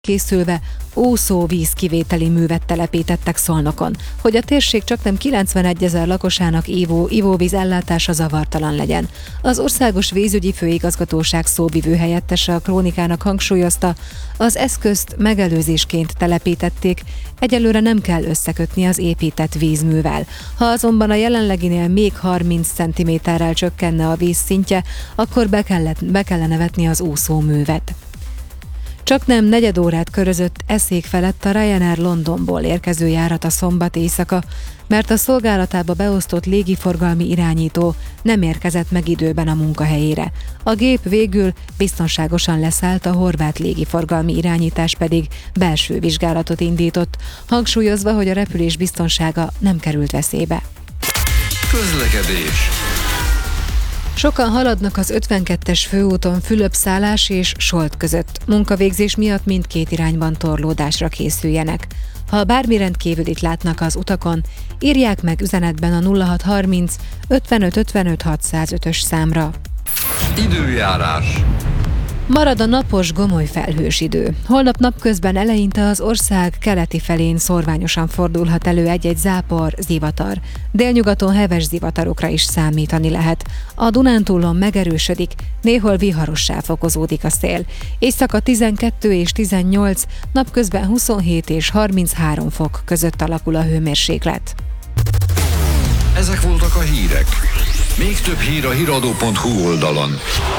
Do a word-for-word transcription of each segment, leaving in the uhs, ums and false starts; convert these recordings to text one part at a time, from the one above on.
Készülve úszó vízkivételi művet telepítettek Szolnokon, hogy a térség csaknem kilencvenegyezer lakosának ívó ivóvíz ellátása zavartalan legyen. Az Országos Vízügyi Főigazgatóság szóvivő helyettese a Krónikának hangsúlyozta, az eszközt megelőzésként telepítették, egyelőre nem kell összekötni az épített vízművel. Ha azonban a jelenleginél még harminc centiméterrel csökkenne a víz szintje, akkor be, kellett, be kellene vetni az úszóművet. Csaknem negyed órát körözött Eszék felett a Ryanair Londonból érkező járat a szombat éjszaka, mert a szolgálatába beosztott légiforgalmi irányító nem érkezett meg időben a munkahelyére. A gép végül biztonságosan leszállt, a horvát légiforgalmi irányítás pedig belső vizsgálatot indított, hangsúlyozva, hogy a repülés biztonsága nem került veszélybe. Közlekedés. Sokan haladnak az ötvenkettes főúton Fülöp-Szálás és Solt között. Munkavégzés miatt mindkét irányban torlódásra készüljenek. Ha bármi rendkívülit látnak az utakon, írják meg üzenetben a nulla hat harminc ötvenöt ötvenöt hatszázötös számra. Időjárás. Marad a napos, gomoly felhős idő. Holnap napközben eleinte az ország keleti felén szorványosan fordulhat elő egy-egy zápor, zivatar. Délnyugaton heves zivatarokra is számítani lehet. A Dunántúlon megerősödik, néhol viharossá fokozódik a szél. Éjszaka tizenkettő és tizennyolc, napközben huszonhét és harminchárom fok között alakul a hőmérséklet. Ezek voltak a hírek. Még több hír a híradó pont hu oldalon.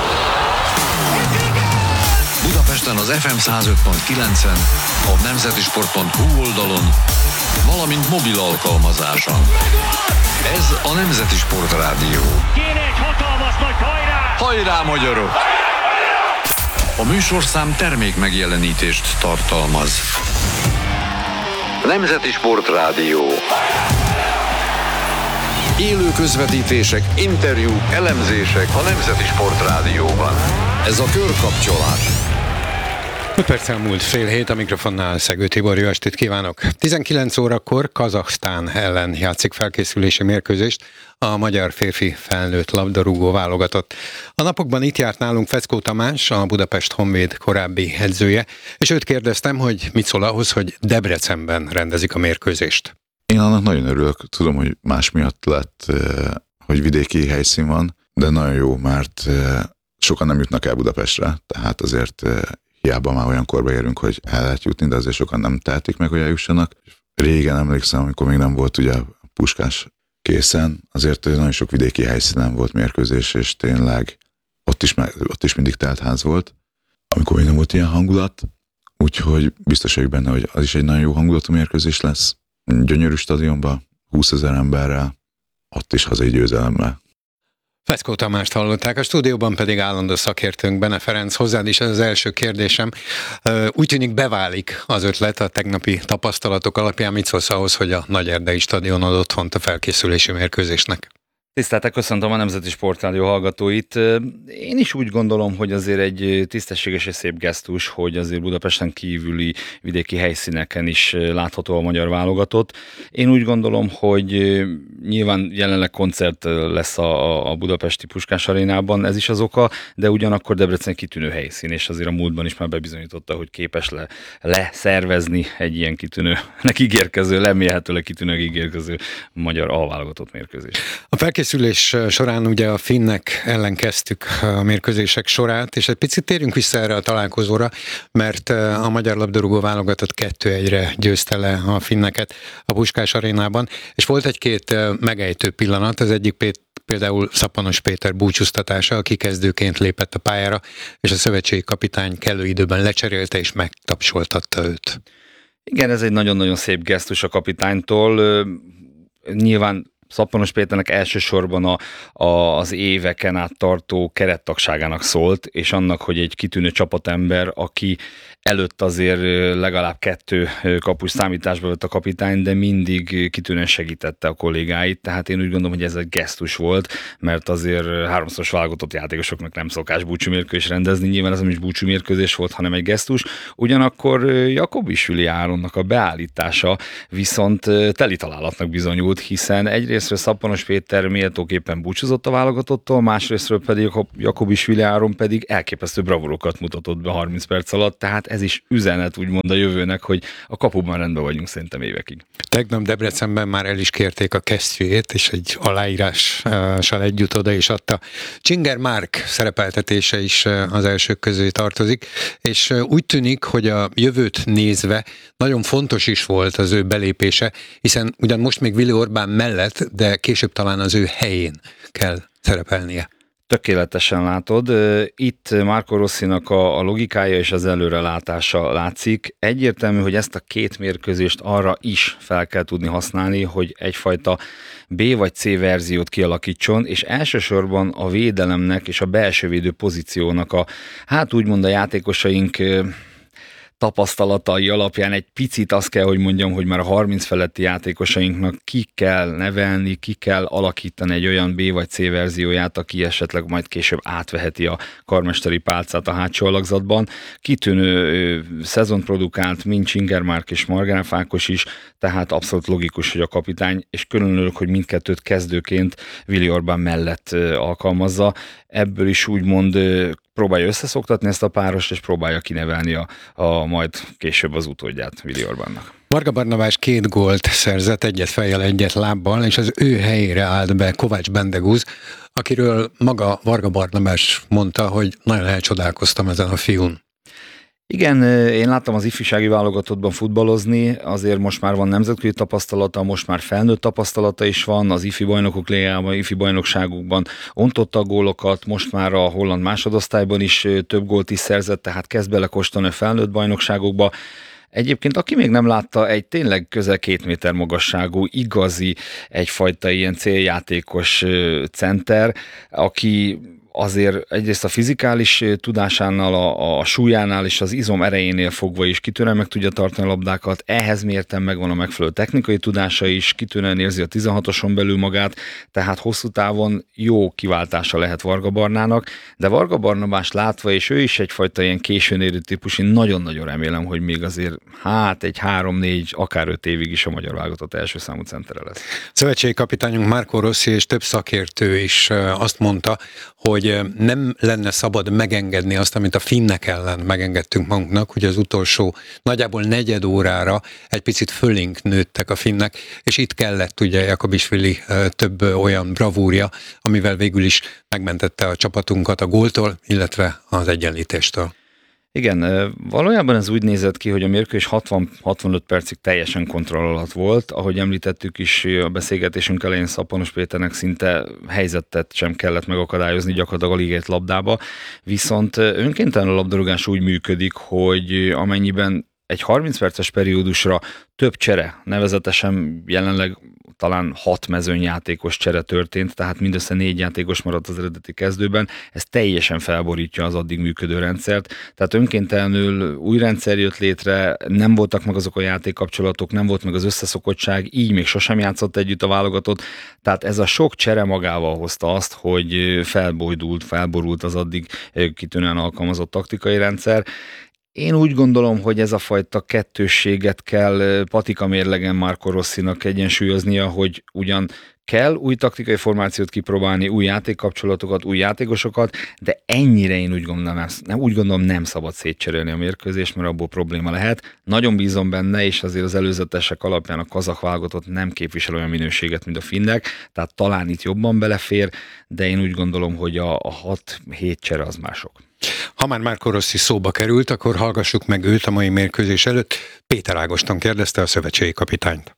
Budapesten az ef em száz öt pont kilencen, a nemzetisport pont hu oldalon, valamint mobil alkalmazáson. Ez a Nemzeti Sport Rádió. Kéne egy hatalmas nagy hajrá! Hajrá, magyarok! A műsorszám termék megjelenítést tartalmaz. Nemzeti Sport Rádió. Élő közvetítések, interjúk, elemzések a Nemzeti Sport Rádióban. Ez a körkapcsolás. öt perccel múlt fél hét, a mikrofonnál Szegő Tibor, jó estét kívánok! tizenkilenc órakor Kazahsztán ellen játszik felkészülési mérkőzést a magyar férfi felnőtt labdarúgó válogatott. A napokban itt járt nálunk Feckó Tamás, a Budapest Honvéd korábbi edzője, és őt kérdeztem, hogy mit szól ahhoz, hogy Debrecenben rendezik a mérkőzést. Én annak nagyon örülök, tudom, hogy más miatt lett, hogy vidéki helyszín van, de nagyon jó, mert sokan nem jutnak el Budapestre, tehát azért hiába már olyan korba érünk, hogy el lehet jutni, de azért sokan nem tehetik meg, hogy eljussanak. Régen emlékszem, amikor még nem volt ugye a Puskás készen, azért nagyon sok vidéki helyszínen volt mérkőzés, és tényleg ott is, ott is mindig telt ház volt, amikor még nem volt ilyen hangulat, úgyhogy biztos vagyok benne, hogy az is egy nagyon jó hangulatú mérkőzés lesz. Gyönyörű stadionban, húszezer emberrel, ott is hazai győzelemmel. Feckó Tamást hallották, a stúdióban pedig állandó szakértőnk Bene Ferenc. Hozzád is ez az első kérdésem. Úgy tűnik beválik az ötlet a tegnapi tapasztalatok alapján. Mit szólsz ahhoz, hogy a Nagyerdei stadion ad otthont a felkészülési mérkőzésnek? Tiszteltek, köszöntöm a Nemzeti Sportrádió hallgatóit. Én is úgy gondolom, hogy azért egy tisztességes és szép gesztus, hogy azért Budapesten kívüli vidéki helyszíneken is látható a magyar válogatott. Én úgy gondolom, hogy nyilván jelenleg koncert lesz a, a budapesti Puskás arénában, ez is az oka, de ugyanakkor Debrecen kitűnő helyszín, és azért a múltban is már bebizonyította, hogy képes le, leszervezni egy ilyen kitűnőnek ígérkező, remélhetőleg kitűnőnek ígérkező magyar alválogatott mérkőzés. A felkészülés során ugye a finnek ellen kezdtük a mérkőzések sorát, és egy picit térjünk vissza erre a találkozóra, mert a magyar labdarúgó válogatott kettő egyre győzte le a finneket a Puskás arénában, és volt egy-két megejtő pillanat, az egyik például Szappanos Péter búcsúztatása, aki kezdőként lépett a pályára, és a szövetségi kapitány kellő időben lecserélte és megtapsoltatta őt. Igen, ez egy nagyon-nagyon szép gesztus a kapitánytól. Nyilván Szappanos Péternek elsősorban a, a, az éveken át tartó kerettagságának szólt, és annak, hogy egy kitűnő csapatember, aki előtt azért legalább kettő kapus számításba vett a kapitány, de mindig kitűnően segítette a kollégáit, tehát én úgy gondolom, hogy ez egy gesztus volt, mert azért háromszoros válogatott játékosoknak nem szokás búcsúmérkőzést rendezni, nyilván ez nem is búcsúmérkőzés volt, hanem egy gesztus. Ugyanakkor Jakobisvili Áronnak a beállítása viszont teli találatnak bizonyult, hiszen egyrésztről Szappanos Péter méltóképpen búcsúzott a válogatottól, másrésztről pedig Jakobisvili Áron pedig elképesztő bravúrokat mutatott be harminc perc alatt, tehát ez is üzenet úgymond a jövőnek, hogy a kapuban rendben vagyunk szerintem évekig. Tegnap Debrecenben már el is kérték a kesztyűjét, és egy aláírással együtt oda is adta. Csinger Márk szerepeltetése is az elsők közé tartozik, és úgy tűnik, hogy a jövőt nézve nagyon fontos is volt az ő belépése, hiszen ugyan most még Willi Orbán mellett, de később talán az ő helyén kell szerepelnie. Tökéletesen látod. Itt Marco Rossinak a, a logikája és az előrelátása látszik. Egyértelmű, hogy ezt a két mérkőzést arra is fel kell tudni használni, hogy egyfajta B vagy C verziót kialakítson, és elsősorban a védelemnek és a belső védő pozíciónak a, hát úgymond a játékosaink tapasztalatai alapján egy picit azt kell, hogy mondjam, hogy már a harminc feletti játékosainknak ki kell nevelni, ki kell alakítani egy olyan B vagy C verzióját, aki esetleg majd később átveheti a karmesteri pálcát a hátsó alakzatban. Kitűnő szezon produkált mind Csinger Márk és Margráf Ákos is, tehát abszolút logikus, hogy a kapitány, és különölök, hogy mindkettőt kezdőként Willi Orbán mellett alkalmazza. Ebből is úgymond próbálja összeszoktatni ezt a párost, és próbálja kinevelni a, a majd később az utódját Willi Orbánnak. Varga Barnabás két gólt szerzett, egyet fejjel, egyet lábbal, és az ő helyére állt be Kovács Bendegúz, akiről maga Varga Barnabás mondta, hogy nagyon elcsodálkoztam ezen a fiún. Igen, én láttam az ifjúsági válogatottban futballozni, azért most már van nemzetközi tapasztalata, most már felnőtt tapasztalata is van, az ifi bajnokok ligában, ifi bajnokságukban ontotta a gólokat, most már a holland másodosztályban is több gólt is szerzett, tehát kezd belekóstolni a felnőtt bajnokságokba. Egyébként, aki még nem látta, egy tényleg közel két méter magasságú, igazi, egyfajta ilyen céljátékos center, aki azért egyrészt a fizikális tudásánál, a, a súlyánál és az izom erejénél fogva is kitűnően meg tudja tartani a labdákat, ehhez mérten megvan a megfelelő technikai tudása is, kitűnően érzi a tizenhatoson belül magát, tehát hosszú távon jó kiváltása lehet Varga Barnának, de Varga Barnabás látva, és ő is egyfajta ilyen későn érő típus, én nagyon-nagyon remélem, hogy még azért hát egy három-négy, akár öt évig is a magyar válogatott első számú centere lesz. Szövetségi kapitányunk Marco Rossi és több szakértő is azt mondta, hogy nem lenne szabad megengedni azt, amit a finnek ellen megengedtünk magunknak, hogy az utolsó nagyjából negyed órára egy picit fölénk nőttek a finnek, és itt kellett ugye Jakabisvili több olyan bravúrja, amivel végül is megmentette a csapatunkat a góltól, illetve az egyenlítéstől. Igen, valójában ez úgy nézett ki, hogy a mérkőzés hatvan-hatvanöt percig teljesen kontroll alatt volt. Ahogy említettük is a beszélgetésünk elején, Szappanos Péternek szinte helyzetet sem kellett megakadályozni gyakorlatilag alig egy labdába. Viszont önkéntelen a labdarúgás úgy működik, hogy amennyiben egy harminc perces periódusra több csere, nevezetesen jelenleg talán hat mezőnyjátékos csere történt, tehát mindössze négy játékos maradt az eredeti kezdőben, ez teljesen felborítja az addig működő rendszert, tehát önkéntelenül új rendszer jött létre, nem voltak meg azok a játékkapcsolatok, nem volt meg az összeszokottság, így még sosem játszott együtt a válogatott, tehát ez a sok csere magával hozta azt, hogy felbojdult, felborult az addig kitűnően alkalmazott taktikai rendszer. Én úgy gondolom, hogy ez a fajta kettősséget kell patika mérlegen Marco Rossinak egyensúlyoznia, hogy ugyan kell új taktikai formációt kipróbálni, új játékkapcsolatokat, új játékosokat, de ennyire én úgy gondolom, nem, úgy gondolom nem szabad szétcserélni a mérkőzést, mert abból probléma lehet. Nagyon bízom benne, és azért az előzetesek alapján a kazakh válogatott nem képvisel olyan minőséget, mint a finnek, tehát talán itt jobban belefér, de én úgy gondolom, hogy a, a hat-hét csere az mások. Ha már Marco Rossi szóba került, akkor hallgassuk meg őt a mai mérkőzés előtt. Péter Ágoston kérdezte a szövetségi kapitányt.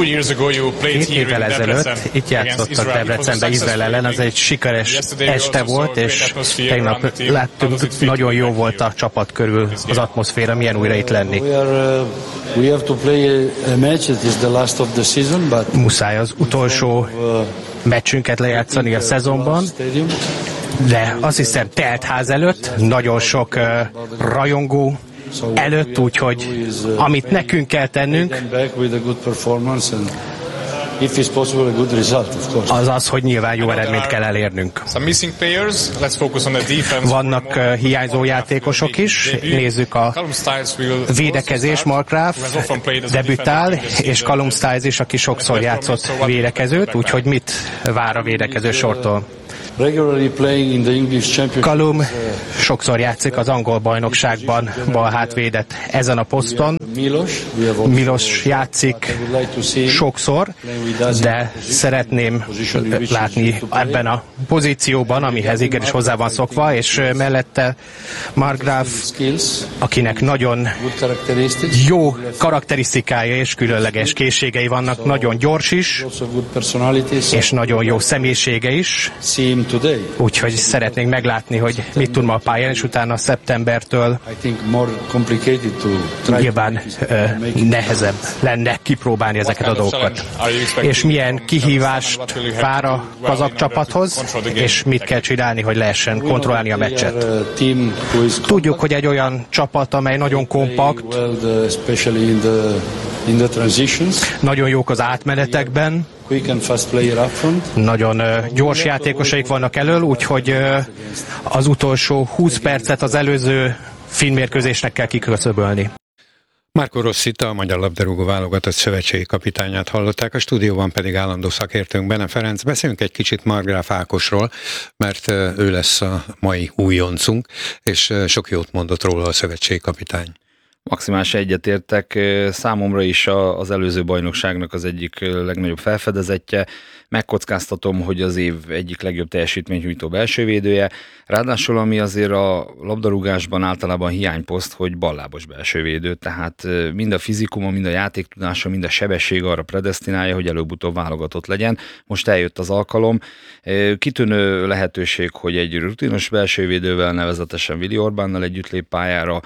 Két évvel ezelőtt itt játszottak Debrecenben Izrael ellen, az egy sikeres este volt, és tegnap láttuk, nagyon jó volt a csapat körül az atmoszféra, milyen újra itt lenni. Muszáj az utolsó meccsünket lejátszani a szezonban, de azt hiszem telt ház előtt, nagyon sok uh, rajongó előtt, úgyhogy amit nekünk kell tennünk, az az, hogy nyilván jó eredményt kell elérnünk. Vannak uh, hiányzó játékosok is, nézzük a védekezés, Markgraf debütál, és Callum Styles is, aki sokszor játszott védekezőt, úgyhogy mit vár a védekező sortól? Callum sokszor játszik az angol bajnokságban bal hátvédet ezen a poszton. Milos játszik sokszor, de szeretném látni ebben a pozícióban, amihez igenis hozzá van szokva, és mellette Markgraf, akinek nagyon jó karakterisztikája és különleges készségei vannak, nagyon gyors is, és nagyon jó személyisége is. Úgyhogy szeretnénk meglátni, hogy mit tud ma a pályán, és utána szeptembertől nyilván ö, nehezebb lenne kipróbálni ezeket a dolgokat. És milyen kihívást vár a kazak csapathoz, és mit kell csinálni, hogy lehessen kontrollálni a meccset. Tudjuk, hogy egy olyan csapat, amely nagyon kompakt, nagyon jók az átmenetekben, nagyon uh, gyors játékosaik vannak elől, úgyhogy uh, az utolsó húsz percet az előző finn mérkőzésnek kell kiköszöbölni. Marco Rossit, a magyar labdarúgó válogatott szövetségi kapitányát hallották, a stúdióban pedig állandó szakértőnk Bene Ferenc. Beszélünk egy kicsit Markgraf Ákosról, mert ő lesz a mai újoncunk, és sok jót mondott róla a szövetségi kapitány. Maximális egyetértek, számomra is az előző bajnokságnak az egyik legnagyobb felfedezetje. Megkockáztatom, hogy az év egyik legjobb teljesítménynyújtó belsővédője. Ráadásul ami azért a labdarúgásban általában hiányposzt, hogy ballábos belsővédő, tehát mind a fizikuma, mind a játéktudása, mind a sebesség arra predesztinálja, hogy előbb-utóbb válogatott legyen. Most eljött az alkalom. Kitűnő lehetőség, hogy egy rutinos belsővédővel, nevezetesen Willi Orbánnal együtt lép pályára.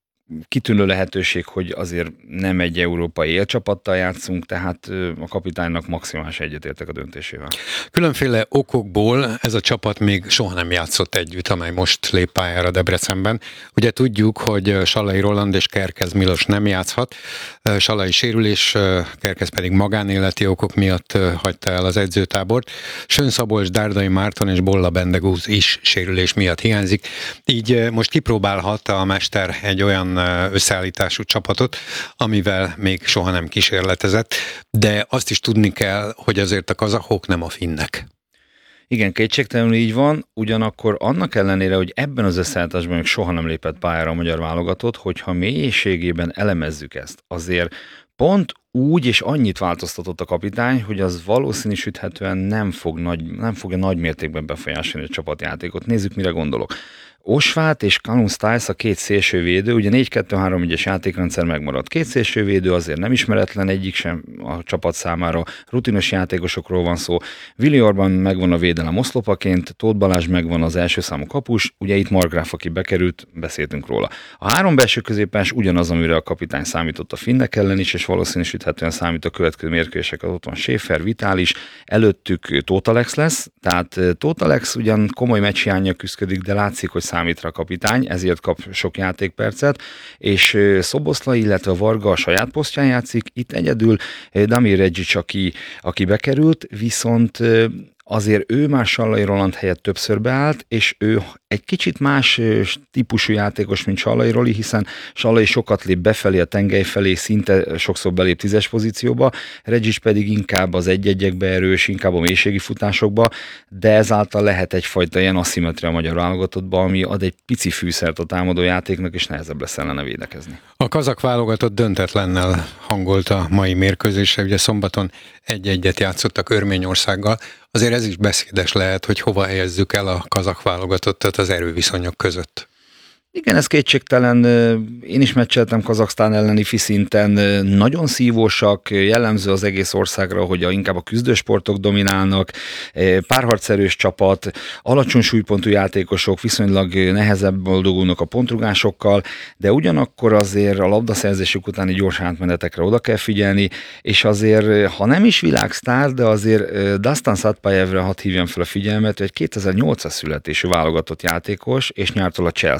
Kitűnő lehetőség, hogy azért nem egy európai élcsapattal játszunk, tehát a kapitánynak maximális egyetértek a döntésével. Különféle okokból ez a csapat még soha nem játszott együtt, amely most lép pályára Debrecenben. Ugye tudjuk, hogy Sallai Roland és Kerkez Milos nem játszhat. Sallai sérülés, Kerkez pedig magánéleti okok miatt hagyta el az edzőtábort. Sön Szabolcs, Dárdai Márton és Bolla Bendegúz is sérülés miatt hiányzik. Így most kipróbálhat a mester egy olyan összeállítású csapatot, amivel még soha nem kísérletezett, de azt is tudni kell, hogy azért a kazahok nem a finnek. Igen, kétségtelenül így van, ugyanakkor annak ellenére, hogy ebben az összeállításban még soha nem lépett pályára a magyar válogatott, hogyha mélységében elemezzük ezt, azért pont úgy és annyit változtatott a kapitány, hogy az valószínűsíthetően nem, fog nagy, nem fogja nagy mértékben befolyásolni a csapatjátékot. Nézzük, mire gondolok. Osvát és Callum Stiles a két szélsővédő, ugye négy kettő három egyes játékrendszer megmaradt. Két szélsővédő azért nem ismeretlen, egyik sem a csapat számára, rutinos játékosokról van szó. Willi Orban megvan a védelem oszlopaként, Tóth Balázs megvan az első számú kapus, ugye itt Markgraf, aki bekerült, beszéltünk róla. A három belső középpás ugyanaz, amire a kapitány számított a finnek ellen is, és valószínűsíthetően számít a következő mérkőzéseket, ott van Schäfer, Vitális, előttük Tóth Alex lesz, tehát Tóth Alex ugyan komoly meccshiánnyal küszködik, de látszik, hogy számít rá a kapitány, ezért kap sok játékpercet, és Szoboszlai, illetve Varga a saját posztján játszik, itt egyedül Damir Regic, aki, aki bekerült, viszont azért ő már Sallai Roland helyett többször beállt, és ő egy kicsit más típusú játékos, mint Sallai Roli, hiszen Sallai sokat lép befelé, a tengely felé, szinte sokszor belép tízes pozícióba, Regic pedig inkább az egy-egyekbe erős, inkább a mélységi futásokba, de ezáltal lehet egyfajta ilyen aszimetria a magyar válogatottban, ami ad egy pici fűszert a támadó játéknak, és nehezebb lesz ellene védekezni. A kazak válogatott döntetlennel hangolt a mai mérkőzésre, ugye szombaton egy-egyet játszottak Örményországgal, azért ez is beszédes lehet, hogy hova helyezzük el a kazak válogatottat az erőviszonyok között. Igen, ez kétségtelen. Én is meccseltem Kazaksztán elleni fiszinten, nagyon szívósak, jellemző az egész országra, hogy a, inkább a küzdősportok dominálnak, párharcerős csapat, alacsony súlypontú játékosok, viszonylag nehezebb boldogulnak a pontrugásokkal, de ugyanakkor azért a labdaszerzésük utáni gyors átmenetekre oda kell figyelni, és azért, ha nem is világsztár, de azért Dastan Satpajevre hadd hívjam fel a figyelmet, hogy egy kétezer-nyolcas születésű válogatott játékos, és nyártól a Chelsea labdarúgó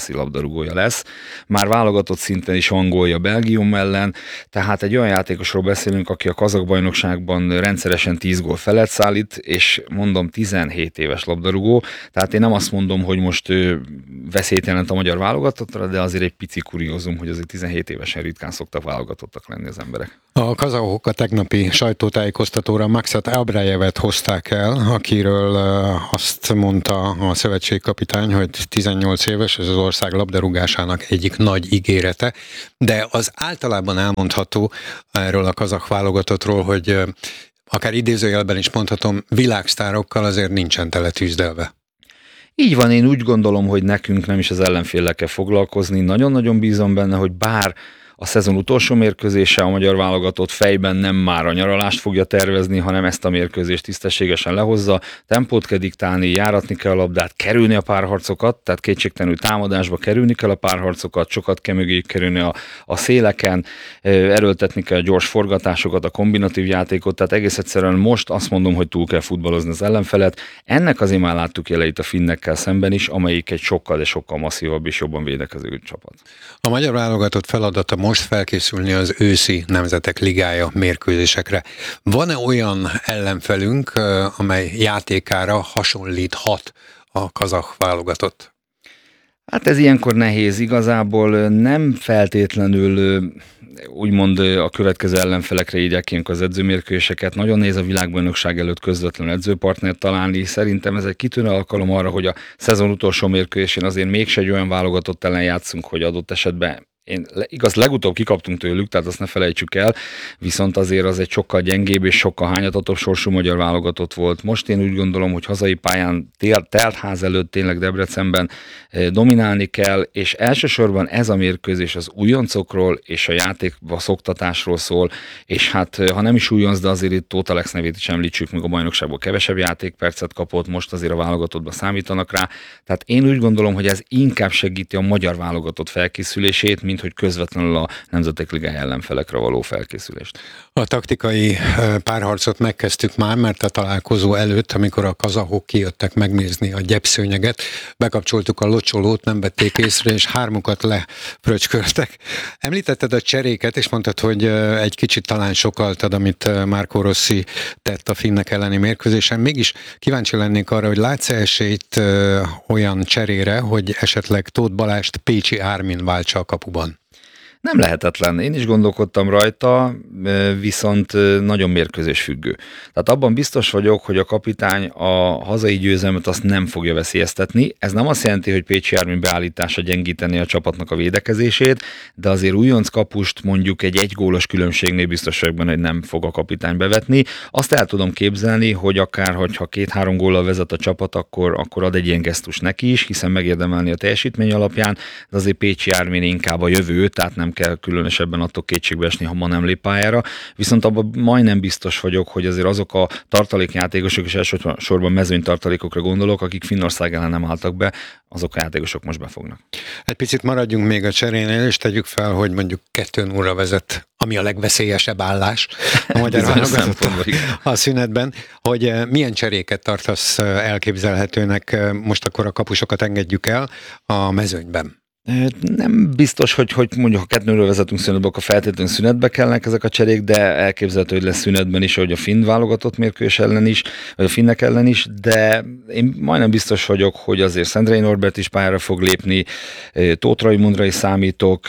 labdarúgója lesz. Már válogatott szinten is van gólja Belgium ellen, tehát egy olyan játékosról beszélünk, aki a kazak bajnokságban rendszeresen tíz gól felett szállít, és mondom tizenhét éves labdarúgó, tehát én nem azt mondom, hogy most veszélyt jelent a magyar válogatottra, de azért egy pici kuriózum, hogy azért tizenhét évesen ritkán szoktak válogatottak lenni az emberek. A kazahok a tegnapi sajtótájékoztatóra Maksat Abrajevet hozták el, akiről azt mondta a szövetségkapitány, hogy tizennyolc éves, ez az ország labdarúgásának egyik nagy ígérete, de az általában elmondható erről a kazah válogatottról, hogy akár idézőjelben is mondhatom, világsztárokkal azért nincsen tele tűzdelve. Így van, én úgy gondolom, hogy nekünk nem is az ellenféllel kell foglalkozni. Nagyon-nagyon bízom benne, hogy bár a szezon utolsó mérkőzése a magyar válogatott fejben nem már a nyaralást fogja tervezni, hanem ezt a mérkőzést tisztességesen lehozza, tempót kell diktálni, járatni kell a labdát, kerülni a párharcokat, tehát kétségtelenül támadásba kerülni kell a párharcokat, sokat kell mögé kerülni a, a széleken, erőltetni kell a gyors forgatásokat, a kombinatív játékot, tehát egész egyszerűen most azt mondom, hogy túl kell futballozni az ellenfelet. Ennek azért már láttuk jeleit a finnekkel szemben is, amelyik egy sokkal, de sokkal masszívabb és jobban védekező csapat. A magyar válogatott feladata most felkészülni az őszi Nemzetek Ligája mérkőzésekre. Van-e olyan ellenfelünk, amely játékára hasonlíthat a kazah válogatott? Hát ez ilyenkor nehéz, igazából nem feltétlenül úgymond a következő ellenfelekre írják ilyenkor az edzőmérkőzéseket. Nagyon nehéz a világbajnokság előtt közvetlenül edzőpartnert találni. Szerintem ez egy kitűnő alkalom arra, hogy a szezon utolsó mérkőzésén azért mégse egy olyan válogatott ellen játszunk, hogy adott esetben én igaz, legutóbb kikaptunk tőlük, tehát azt ne felejtsük el, viszont azért az egy sokkal gyengébb és sokkal hányatatóbb sorsú magyar válogatott volt. Most én úgy gondolom, hogy hazai pályán telt ház előtt tényleg Debrecenben dominálni kell, és elsősorban ez a mérkőzés az újoncokról és a játékba szoktatásról szól, és hát ha nem is újonc, de azért itt Tóth Alex nevét is említsük, meg a bajnokságból kevesebb játékpercet kapott, most azért a válogatottba számítanak rá. Tehát én úgy gondolom, hogy ez inkább segíti a magyar válogatott felkészülését, mint hogy közvetlenül a Nemzetek Ligája ellenfelekre való felkészülést. A taktikai párharcot megkezdtük már, mert a találkozó előtt, amikor a kazahok kijöttek megnézni a gyepszőnyeget, bekapcsoltuk a locsolót, nem vették észre, és hármukat lefröcsköltek. Említetted a cseréket, és mondtad, hogy egy kicsit talán sokaltad, amit Marco Rossi tett a finnek elleni mérkőzésen. Mégis kíváncsi lennék arra, hogy látsz-e esélyt olyan cserére, hogy esetleg Tóth Balást Pécsi Ármin váltsa a kapuban? Nem lehetetlen. Én is gondolkodtam rajta, viszont nagyon mérkőzés függő. Tehát abban biztos vagyok, hogy a kapitány a hazai győzelmet azt nem fogja veszélyeztetni. Ez nem azt jelenti, hogy Pécsi Ármin beállítása gyengíteni a csapatnak a védekezését, de azért újonc kapust mondjuk egy egygólos különbségnél biztos vagyok benne, hogy nem fog a kapitány bevetni. Azt el tudom képzelni, hogy akár, hogyha két-három góllal vezet a csapat, akkor, akkor ad egy ilyen gesztus neki is, hiszen megérdemelni a teljesítmény alapján, de azért Pécsi Ármin inkább a jövő, tehát nem kell különösebben attól kétségbe esni, ha ma nem lép pályára. Viszont abban majdnem biztos vagyok, hogy azért azok a tartalékjátékosok, és elsősorban mezőnytartalékokra gondolok, akik Finnország ellen nem álltak be, azok a játékosok most befognak. Egy picit maradjunk még a cserénél, és tegyük fel, hogy mondjuk kettő nullra vezet, ami a legveszélyesebb állás a magyar válogatott a szünetben, hogy milyen cseréket tartasz elképzelhetőnek, most akkor a kapusokat engedjük el a mezőnyben. Nem biztos, hogy, hogy mondjuk ha kettőről vezetünk szünetbe, akkor feltétlenül szünetbe kellnek ezek a cserék, de elképzelhető, hogy lesz szünetben is, ahogy a finn válogatott mérkőzés ellen is, vagy a finnek ellen is, de én majdnem biztos vagyok, hogy azért Szendrei Norbert is pályára fog lépni, Tóth Raimondra is számítok,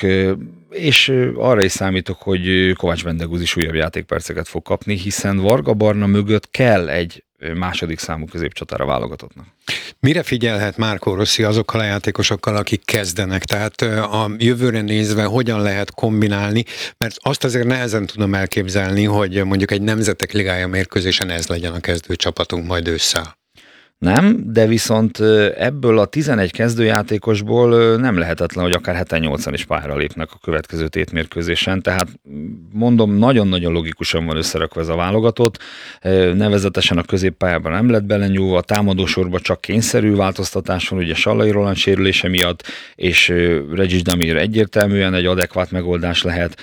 és arra is számítok, hogy Kovács Bendegúz is újabb játékperceket fog kapni, hiszen Varga Barna mögött kell egy második számú középcsatára válogatottnak. Mire figyelhet Marco Rossi azokkal a játékosokkal, akik kezdenek? Tehát a jövőre nézve hogyan lehet kombinálni? Mert azt azért nehezen tudom elképzelni, hogy mondjuk egy Nemzetek Ligája mérkőzésen ez legyen a kezdő csapatunk majd ősszel. Nem, de viszont ebből a tizenegy kezdőjátékosból nem lehetetlen, hogy akár heten-nyolcan is pályára lépnek a következő tétmérkőzésen, tehát mondom, nagyon-nagyon logikusan van összerakva ez a válogatott, nevezetesen a középpályában nem lett belenyúlva, a támadósorban csak kényszerű változtatás van, ugye Sallai Roland sérülése miatt, és Regis Damir egyértelműen egy adekvát megoldás lehet.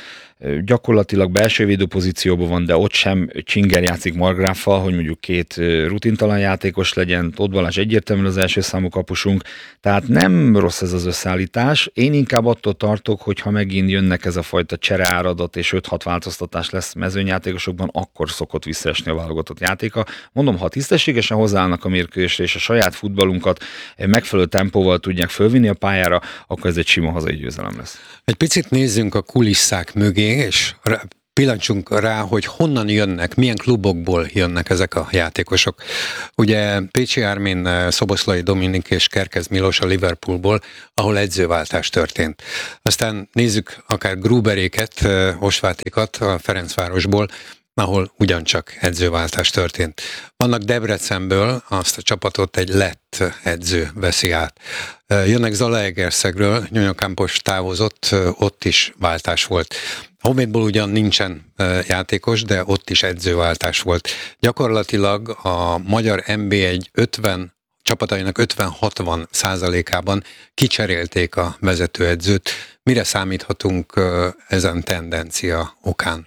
gyakorlatilag belső védő pozícióban van, de ott sem Csinger játszik Markgráffal, hogy mondjuk két rutintalan játékos legyen, Tóth Balázs egyértelműen az első számú kapusunk, tehát nem rossz ez az összeállítás. Én inkább attól tartok, hogy ha megint jönnek ez a fajta csereáradat és öt-hat változtatás lesz mezőnyjátékosokban, akkor szokott visszaesni a válogatott játéka. Mondom, ha tisztességesen hozzáállnak a mérkőzésre és a saját futballunkat megfelelő tempóval tudják fölvinni a pályára, akkor ez egy sima hazai győzelem lesz. Egy picit nézzünk a kulisszák mögé, és pillancsunk rá, hogy honnan jönnek, milyen klubokból jönnek ezek a játékosok. Ugye Pécsi Ármin, Szoboszlai Dominik és Kerkez Milos a Liverpoolból, ahol edzőváltás történt. Aztán nézzük akár Gruberéket, Osvátékat a Ferencvárosból, ahol ugyancsak edzőváltás történt. Vannak Debrecenből, azt a csapatot egy lett edző veszi át. Jönnek Zalaegerszegről, Nyonyakámpos távozott, ott is váltás volt. Honvédból ugyan nincsen játékos, de ott is edzőváltás volt. Gyakorlatilag a magyar en bé egy ötven csapatainak ötven-hatvan százalékában kicserélték a vezetőedzőt. Mire számíthatunk ezen tendencia okán?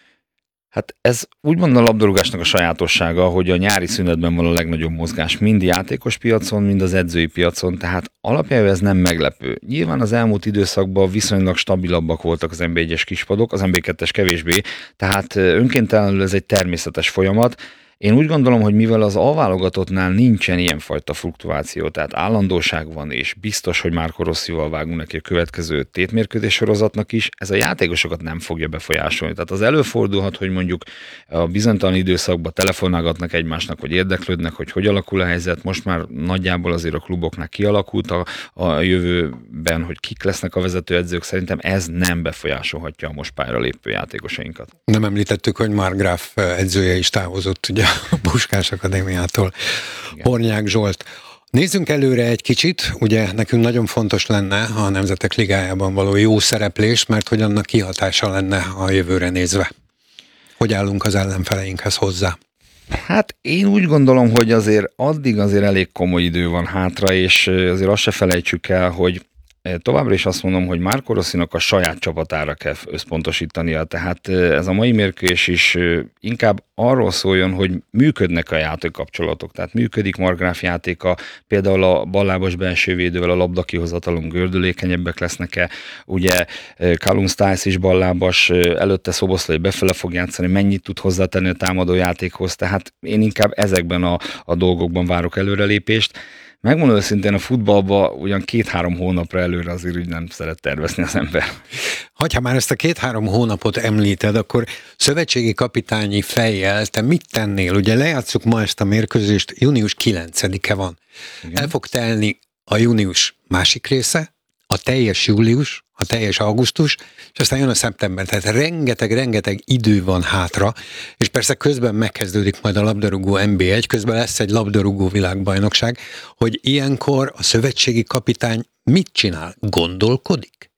Hát ez úgymond a labdarúgásnak a sajátossága, hogy a nyári szünetben van a legnagyobb mozgás, mind játékos piacon, mind az edzői piacon, tehát alapjában ez nem meglepő. Nyilván az elmúlt időszakban viszonylag stabilabbak voltak az en bé egyes kispadok, az en bé kettes kevésbé, tehát önkéntelenül ez egy természetes folyamat. Én úgy gondolom, hogy mivel az A-válogatottnál nincsen ilyenfajta fluktuáció, tehát állandóság van, és biztos, hogy Marco Rossival vágunk neki a következő tétmérkőzés sorozatnak is, ez a játékosokat nem fogja befolyásolni. Tehát az előfordulhat, hogy mondjuk a bizonytalan időszakban telefonálgatnak egymásnak, hogy érdeklődnek, hogy hogy alakul a helyzet. Most már nagyjából azért a kluboknál kialakult a, a jövőben, hogy kik lesznek a vezetőedzők. Szerintem ez nem befolyásolhatja a most pályára lépő játékosainkat. Nem említettük, hogy Markgraf edzője is távozott, ugye a Puskás Akadémiától. Hornyák Zsolt. Nézzünk előre egy kicsit, ugye nekünk nagyon fontos lenne a Nemzetek Ligájában való jó szereplés, mert hogy annak kihatása lenne a jövőre nézve. Hogy állunk az ellenfeleinkhez hozzá? Hát én úgy gondolom, hogy azért addig azért elég komoly idő van hátra, és azért azt se felejtsük el, hogy továbbra is azt mondom, hogy Marco Rossinak a saját csapatára kell összpontosítania, tehát ez a mai mérkőzés is inkább arról szóljon, hogy működnek a játékkapcsolatok, tehát működik Markgraf játéka, például a ballábos belső védővel a labda kihozatalunk gördülékenyebbek lesznek-e, ugye Callum Stiles is ballábas, előtte Szoboszlai befele fog játszani, mennyit tud hozzátenni a támadó játékhoz, tehát én inkább ezekben a, a dolgokban várok előrelépést. Megmondom őszintén, a futballban ugyan két-három hónapra előre azért úgy nem szeret tervezni az ember. Ha már ezt a két-három hónapot említed, akkor szövetségi kapitányi fejjel te mit tennél? Ugye lejátszuk ma ezt a mérkőzést, június kilencedike van. Igen. El fog telni a június másik része, a teljes július, a teljes augusztus, és aztán jön a szeptember, tehát rengeteg-rengeteg idő van hátra, és persze közben megkezdődik majd a labdarúgó en bé egy, közben lesz egy labdarúgó világbajnokság, hogy ilyenkor a szövetségi kapitány mit csinál? Gondolkodik?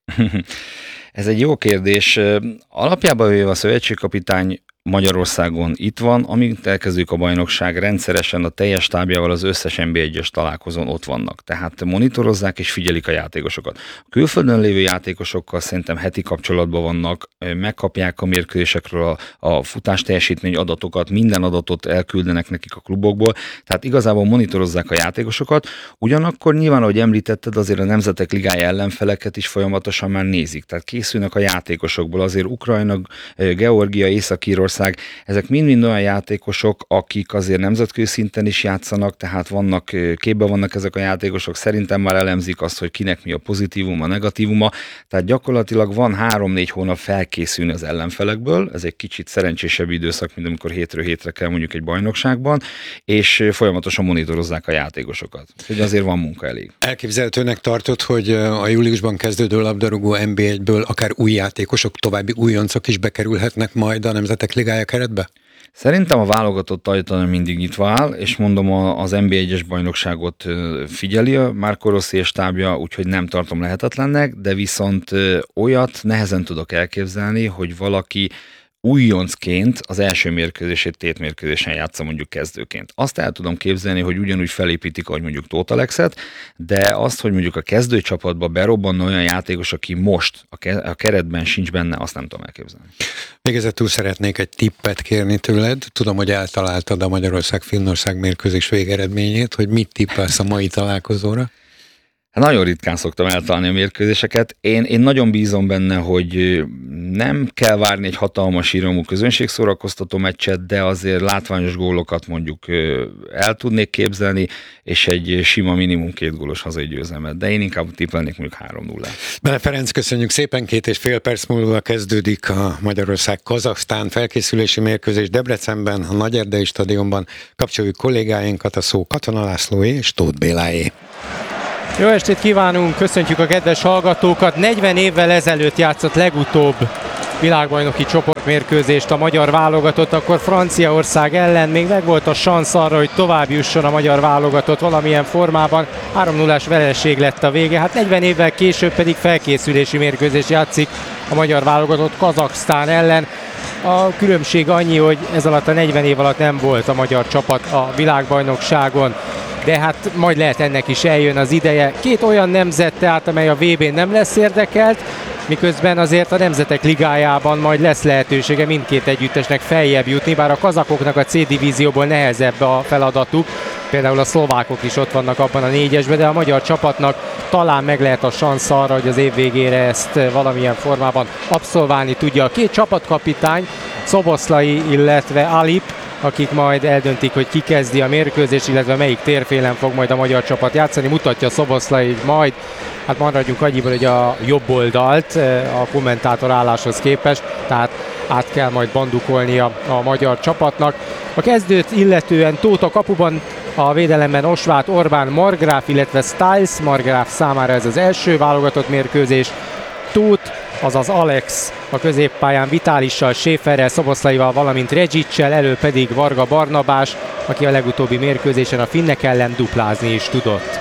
Ez egy jó kérdés. Alapjában véve a szövetségkapitány Magyarországon itt van, amíg elkezdődik a bajnokság, rendszeresen a teljes tábjával az összes en bé egyes találkozón ott vannak. Tehát monitorozzák és figyelik a játékosokat. A külföldön lévő játékosokkal szerintem heti kapcsolatban vannak, megkapják a mérkőzésekről a, a futás teljesítmény adatokat, minden adatot elküldenek nekik a klubokból, tehát igazából monitorozzák a játékosokat. Ugyanakkor nyilván, ahogy említetted, azért a Nemzetek Ligája ellenfeleket is folyamatosan már nézik. Tehát készülnek a játékosokból, azért Ukrajna, Georgia, Észak-Írország, ezek mind-mind olyan játékosok, akik azért nemzetközi szinten is játszanak, tehát vannak, képben vannak ezek a játékosok, szerintem már elemzik azt, hogy kinek mi a pozitívuma, a negatívuma, tehát gyakorlatilag van három-négy hónap felkészülni az ellenfelekből, ez egy kicsit szerencsésebb időszak, mint amikor hétről hétre kell mondjuk egy bajnokságban, és folyamatosan monitorozzák a játékosokat. Úgyhogy azért van munka elég. Elképzelhetőnek tartod, hogy a júliusban kezdődő labdarúgó en bé egyből akár új játékosok, további újoncok is bekerülhetnek majd a Nemzetek Ligája keretbe? Szerintem a válogatott ajtó mindig nyitva áll, és mondom, az en bé egyes bajnokságot figyeli a Marco Rossi és tábja, úgyhogy nem tartom lehetetlennek, de viszont olyat nehezen tudok elképzelni, hogy valaki újoncként az első mérkőzését tétmérkőzésen játsza mondjuk kezdőként. Azt el tudom képzelni, hogy ugyanúgy felépítik, ahogy mondjuk Tóth Alexet, de azt, hogy mondjuk a kezdőcsapatba berobbanna olyan játékos, aki most a, ke- a keretben sincs benne, azt nem tudom elképzelni. Végezetül szeretnék egy tippet kérni tőled. Tudom, hogy eltaláltad a Magyarország-Finnország mérkőzés végeredményét, hogy mit tippelsz a mai találkozóra? Hát nagyon ritkán szoktam eltalálni a mérkőzéseket. Én, én nagyon bízom benne, hogy nem kell várni egy hatalmas iramú közönségszórakoztató meccset, de azért látványos gólokat mondjuk el tudnék képzelni, és egy sima minimum két gólos hazai győzelmet. De én inkább tippelnék mondjuk három nulla. Bele Ferenc, köszönjük szépen, két és fél perc múlva kezdődik a Magyarország-Kazaksztán felkészülési mérkőzés Debrecenben, a Nagyerdei stadionban. Kapcsoljuk kollégáinkat, a szó Katona Lászlóé és Tóth Béláé. Jó estét kívánunk, köszöntjük a kedves hallgatókat. negyven évvel ezelőtt játszott legutóbb világbajnoki csoportmérkőzést a magyar válogatott, akkor Franciaország ellen még megvolt a szansz arra, hogy tovább jusson a magyar válogatott valamilyen formában. három nullás vereség lett a vége, hát negyven évvel később pedig felkészülési mérkőzés játszik a magyar válogatott Kazaksztán ellen. A különbség annyi, hogy ez alatt a negyven év alatt nem volt a magyar csapat a világbajnokságon, de hát majd lehet ennek is eljön az ideje. Két olyan nemzet tehát, amely a vé bén nem lesz érdekelt, miközben azért a Nemzetek Ligájában majd lesz lehetősége mindkét együttesnek feljebb jutni, bár a kazakoknak a C divízióból nehezebb a feladatuk, például a szlovákok is ott vannak abban a négyesben, de a magyar csapatnak talán meg lehet a szansz arra, hogy az év végére ezt valamilyen formában abszolválni tudja. A két csapatkapitány, Szoboszlai, illetve Alip, akik majd eldöntik, hogy ki kezdi a mérkőzést, illetve melyik térfélen fog majd a magyar csapat játszani. Mutatja Szoboszlai majd, hát maradjunk annyiból, hogy a jobb oldalt a kommentátor álláshoz képest, tehát át kell majd bandukolni a, a magyar csapatnak. A kezdőt illetően Tóth a kapuban, a védelemben Osváth, Orbán, Margráf, illetve Stiles. Margráf számára ez az első válogatott mérkőzés. Tóth, azaz Alex a középpályán Vitálissal, Schäferrel, Szoboszlaival, valamint Reggicsel, elő pedig Varga Barnabás, aki a legutóbbi mérkőzésen a finnek ellen duplázni is tudott.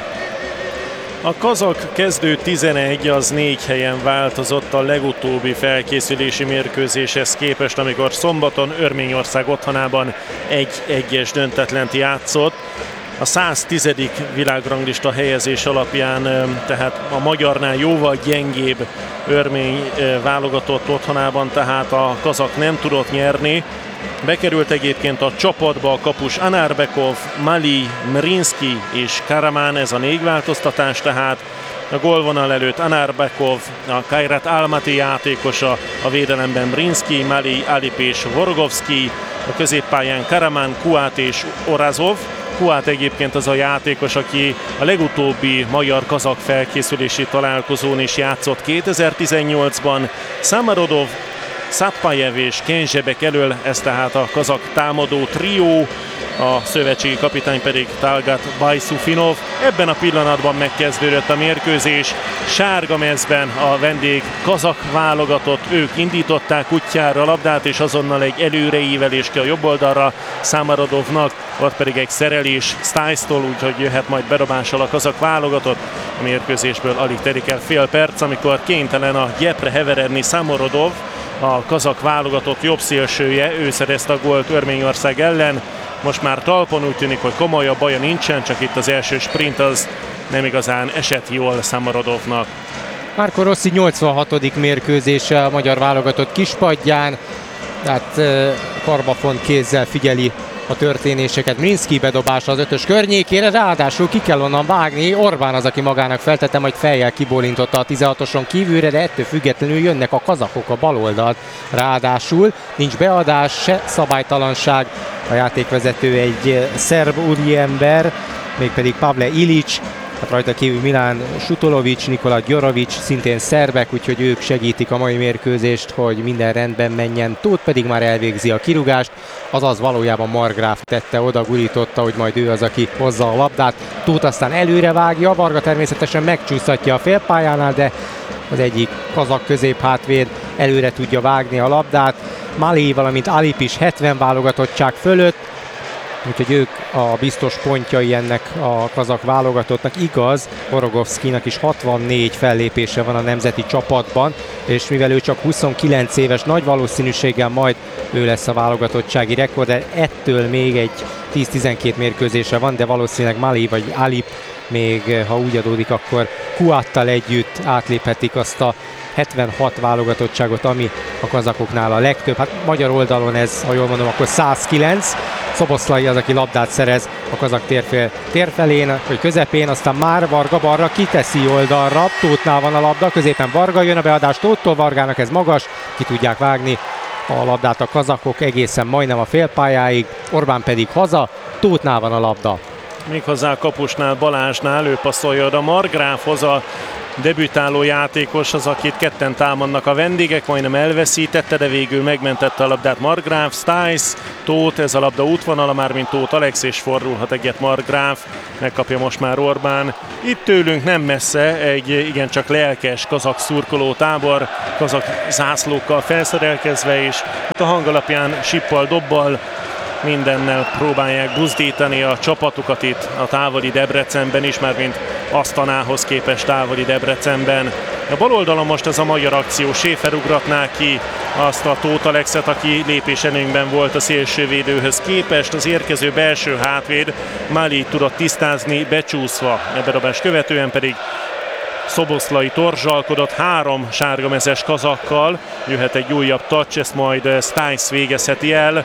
A kazak kezdő tizenegy az négy helyen változott a legutóbbi felkészülési mérkőzéshez képest, amikor szombaton Örményország otthonában egy-egyes döntetlent játszott. A száztizedik világranglista helyezés alapján, tehát a magyarnál jóval gyengébb örmény válogatott otthonában, tehát a kazak nem tudott nyerni. Bekerült egyébként a csapatba a kapus Anarbekov, Mali, Mrinski és Karaman, ez a négy változtatás tehát. A gólvonal előtt Anarbekov, a Kairat Almaty játékosa, a védelemben Mrinski, Mali, Alip és Vorgovski, a középpályán Karaman, Kuát és Orazov. Kuát egyébként az a játékos, aki a legutóbbi magyar-kazak felkészülési találkozón is játszott kétezer-tizennyolcban. Samarodov, Szappajev és Kenzsebek elől, ez tehát a kazak támadó trió, a szövetségi kapitány pedig Talgat Bajszufinov. Ebben a pillanatban megkezdődött a mérkőzés. Sárga mezben a vendég kazak válogatott, ők indították útjára a labdát, és azonnal egy előreívelés ki a jobb oldalra Samarodovnak, ott pedig egy szerelés Stiles-tól, úgyhogy jöhet majd bedobással a kazak válogatott. A mérkőzésből alig telik el fél perc, amikor kénytelen a gyepre heveredni Samarodov, a kazak válogatott jobb szélsője, ő szerezte a gólt Örményország ellen. Most már talpon, úgy tűnik, hogy komolyabb baja nincsen, csak itt az első sprint az nem igazán esett jól Samarodovnak. Marco Rossi nyolcvanhatodik mérkőzése a magyar válogatott kispadján, tehát karbafont kézzel figyeli a történéseket. Mrinski bedobása az ötös környékére, ráadásul ki kell onnan vágni. Orbán az, aki magának feltette, majd fejjel kibólintotta a tizenhatoson kívülre, de ettől függetlenül jönnek a kazakok a bal oldalt. Ráadásul nincs beadás, se szabálytalanság. A játékvezető egy szerb úriember, mégpedig Pavle Ilic, hát rajta kívül Milán Sutulovic, Nikola Gyorovic, szintén szerbek, úgyhogy ők segítik a mai mérkőzést, hogy minden rendben menjen. Tóth pedig már elvégzi a kirúgást, azaz valójában Margráf tette oda, gurította, hogy majd ő az, aki hozza a labdát. Tóth aztán előre vágja, Varga természetesen megcsúsztatja a félpályánál, de az egyik kazak középhátvéd előre tudja vágni a labdát. Mali, valamint Alip is hetven válogatottság fölött. úgyhogy ők a biztos pontjai ennek a kazak válogatottnak. Igaz, Orogovszkinak is hatvannégy fellépése van a nemzeti csapatban, és mivel ő csak huszonkilenc éves, nagy valószínűséggel majd ő lesz a válogatottsági rekord, de ettől még egy tíz-tizenkét mérkőzése van, de valószínűleg Mali vagy Alip még, ha úgy adódik, akkor Kuattal együtt átléphetik azt a hetvenhat válogatottságot, ami a kazakoknál a legtöbb. Hát magyar oldalon ez, ha jól mondom, akkor száz kilenc. Szoboszlai az, aki labdát szerez a kazak térfél térfelén, vagy közepén, aztán már Varga balra kiteszi oldalra, Tótnál van a labda, középen Varga, jön a beadás Tóttól, Vargának ez magas, ki tudják vágni a labdát a kazakok egészen majdnem a félpályáig, Orbán pedig haza, Tótnál van a labda. Méghozzá a kapusnál, Balázsnál, ő passzolja oda Margráfhoz, a debütáló játékos az, akit ketten támadnak a vendégek, majdnem elveszítette, de végül megmentette a labdát Margráf, Stiles, Tóth, ez a labda útvonala már, mint Tóth Alex, és fordulhat egyet Margráf, megkapja most már Orbán. Itt tőlünk nem messze egy igencsak lelkes kazak szurkoló tábor, kazak zászlókkal felszerelkezve, és a hang alapján sippal, dobbal, mindennel próbálják buzdítani a csapatukat itt a távoli Debrecenben is, már mint Asztanához képest távoli Debrecenben. A bal oldalon most ez a magyar akció, Schäfer ugratná ki azt a Tóth Alexet, aki lépés előnyben volt a szélsővédőhöz képest. Az érkező belső hátvéd Mali tudott tisztázni, becsúszva, ebbedobás követően pedig Szoboszlai torzsalkodott három sárgamezes kazakkal, jöhet egy újabb touch, ezt majd Stiles végezheti el.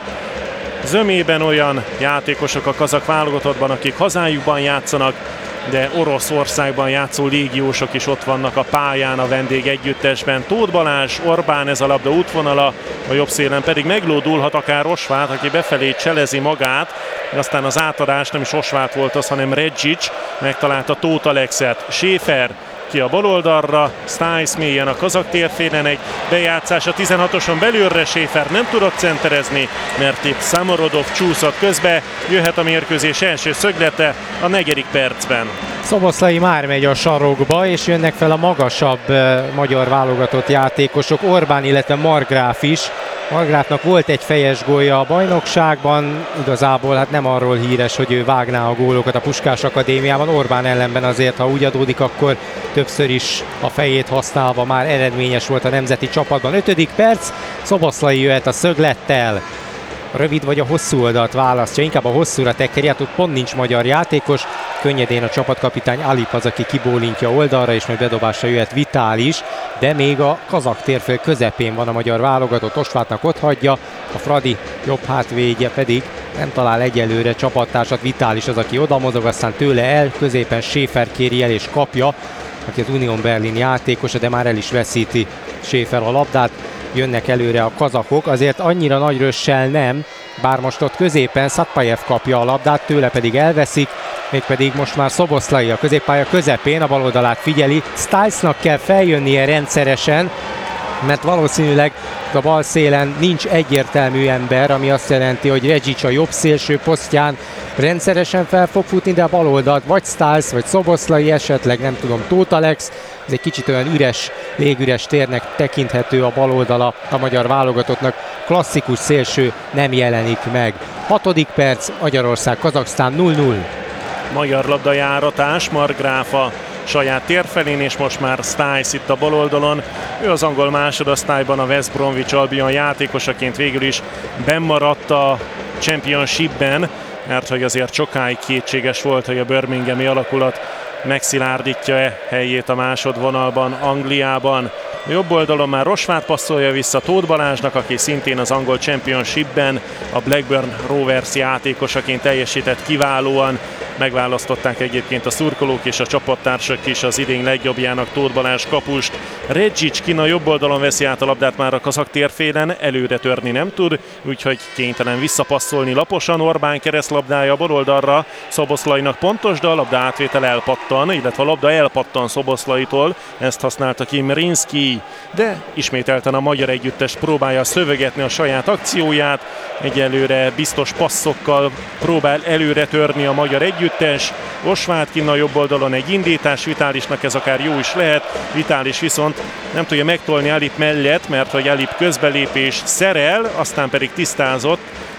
Zömében olyan játékosok a kazak válogatottban, akik hazájukban játszanak, de Oroszországban játszó légiósok is ott vannak a pályán a vendég együttesben. Tóth Balázs, Orbán, ez a labda útvonala, a jobb szélen pedig meglódulhat akár Osvát, aki befelé cselezi magát, aztán az átadás nem is Osvát volt az, hanem Redzsics, megtalálta Tóth Alexet. Schäfer ki a bal oldalra, Stiles mélyen a kazak térfélen, egy bejátszás a tizenhatoson belülre, Schäfer nem tudott centerezni, mert itt Samorodov csúszott közbe, jöhet a mérkőzés első szöglete a negyedik percben. Szoboszlai már megy a sarokba, és jönnek fel a magasabb uh, magyar válogatott játékosok, Orbán, illetve Margráf is. Margráfnak volt egy fejes gólja a bajnokságban, igazából hát nem arról híres, hogy ő vágná a gólokat a Puskás Akadémiában. Orbán ellenben azért, ha úgy adódik, akkor többször is a fejét használva már eredményes volt a nemzeti csapatban. Ötödik perc, Szoboszlai jöhet a szöglettel. Rövid vagy a hosszú oldalt választja, inkább a hosszúra tekeri, hát ott pont nincs magyar játékos, könnyedén a csapatkapitány Alip az, aki kibólintja oldalra, és majd bedobásra jöhet Vitális, de még a kazak térfél közepén van a magyar válogatott, Osvátnak ott hagyja, a Fradi jobb hátvédje pedig nem talál egyelőre csapattársat, Vitális az, aki oda mozog, aztán tőle el, középen Schäfer kéri el és kapja, aki az Union Berlin játékosa, de már el is veszíti Schäfer a labdát. Jönnek előre a kazakok, azért annyira nagy rössel nem, bár most ott középen Szatpajev kapja a labdát, tőle pedig elveszik, mégpedig most már Szoboszlai a középpálya közepén, a bal oldalát figyeli, Stilesnak kell feljönnie rendszeresen, mert valószínűleg a bal szélen nincs egyértelmű ember, ami azt jelenti, hogy Redzsics a jobb szélső posztján rendszeresen fel fog futni, de a bal oldalt vagy Stiles, vagy Szoboszlai, esetleg nem tudom, Tóth Alex, ez egy kicsit olyan üres, légüres térnek tekinthető a bal oldala a magyar válogatottnak, klasszikus szélső nem jelenik meg. Hatodik perc, Magyarország, Kazaksztán null null. Magyar labdajáratás, Margráf a saját térfelén, és most már Stiles itt a bal oldalon. Ő az angol másodosztályban a West Bromwich Albion játékosaként végül is bennmaradt a Championshipben, mert hogy azért sokáig kétséges volt, hogy a birminghami alakulat megszilárdítja-e helyét a másodvonalban Angliában. A jobb oldalon már Rosvát passzolja vissza Tóth Balázsnak, aki szintén az angol Championshipben a Blackburn Rovers játékosaként teljesített kiválóan. Megválasztották egyébként a szurkolók és a csapattársak is az idény legjobbjának Tóth Balázs kapust. Redzsics kin a jobb oldalon veszi át a labdát már a kazak térfélen, előre törni nem tud, úgyhogy kénytelen visszapasszolni laposan. Orbán keresztlabdája a bal oldalra, Szoboszlainak pontos, de a labda átvétel elpattan, illetve a labda elpattan Szoboszlaitól, ezt használta ki Mrinszki, de ismételten a magyar együttes próbálja szövegetni a saját akcióját, egyelőre biztos passzokkal próbál előre törni a magyar együttes. Osvát kinn a jobb oldalon egy indítás, Vitálisnak ez akár jó is lehet, Vitális viszont nem tudja megtolni Alip mellett, mert hogy Alip közbelépés szerel, aztán pedig tisztázott,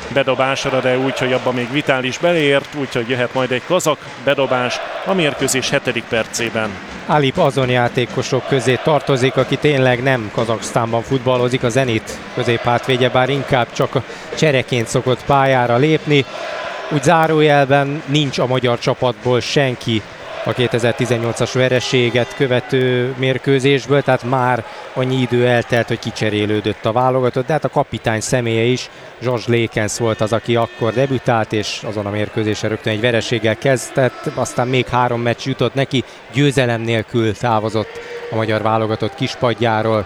bedobásra, de úgy, hogy abban még Vitális beleért, úgyhogy jöhet majd egy kazak bedobás a mérkőzés hetedik percében. Alip azon játékosok közé tartozik, aki tényleg nem Kazaksztánban futballozik, a Zenit középhátvédje, bár inkább csak a csereként szokott pályára lépni. Úgy zárójelben nincs a magyar csapatból senki a kétezer-tizennyolcas vereséget követő mérkőzésből, tehát már annyi idő eltelt, hogy kicserélődött a válogatott, de hát a kapitány személye is, George Lekens volt az, aki akkor debütált, és azon a mérkőzésen rögtön egy vereséggel kezdett, aztán még három meccs jutott neki, győzelem nélkül távozott a magyar válogatott kispadjáról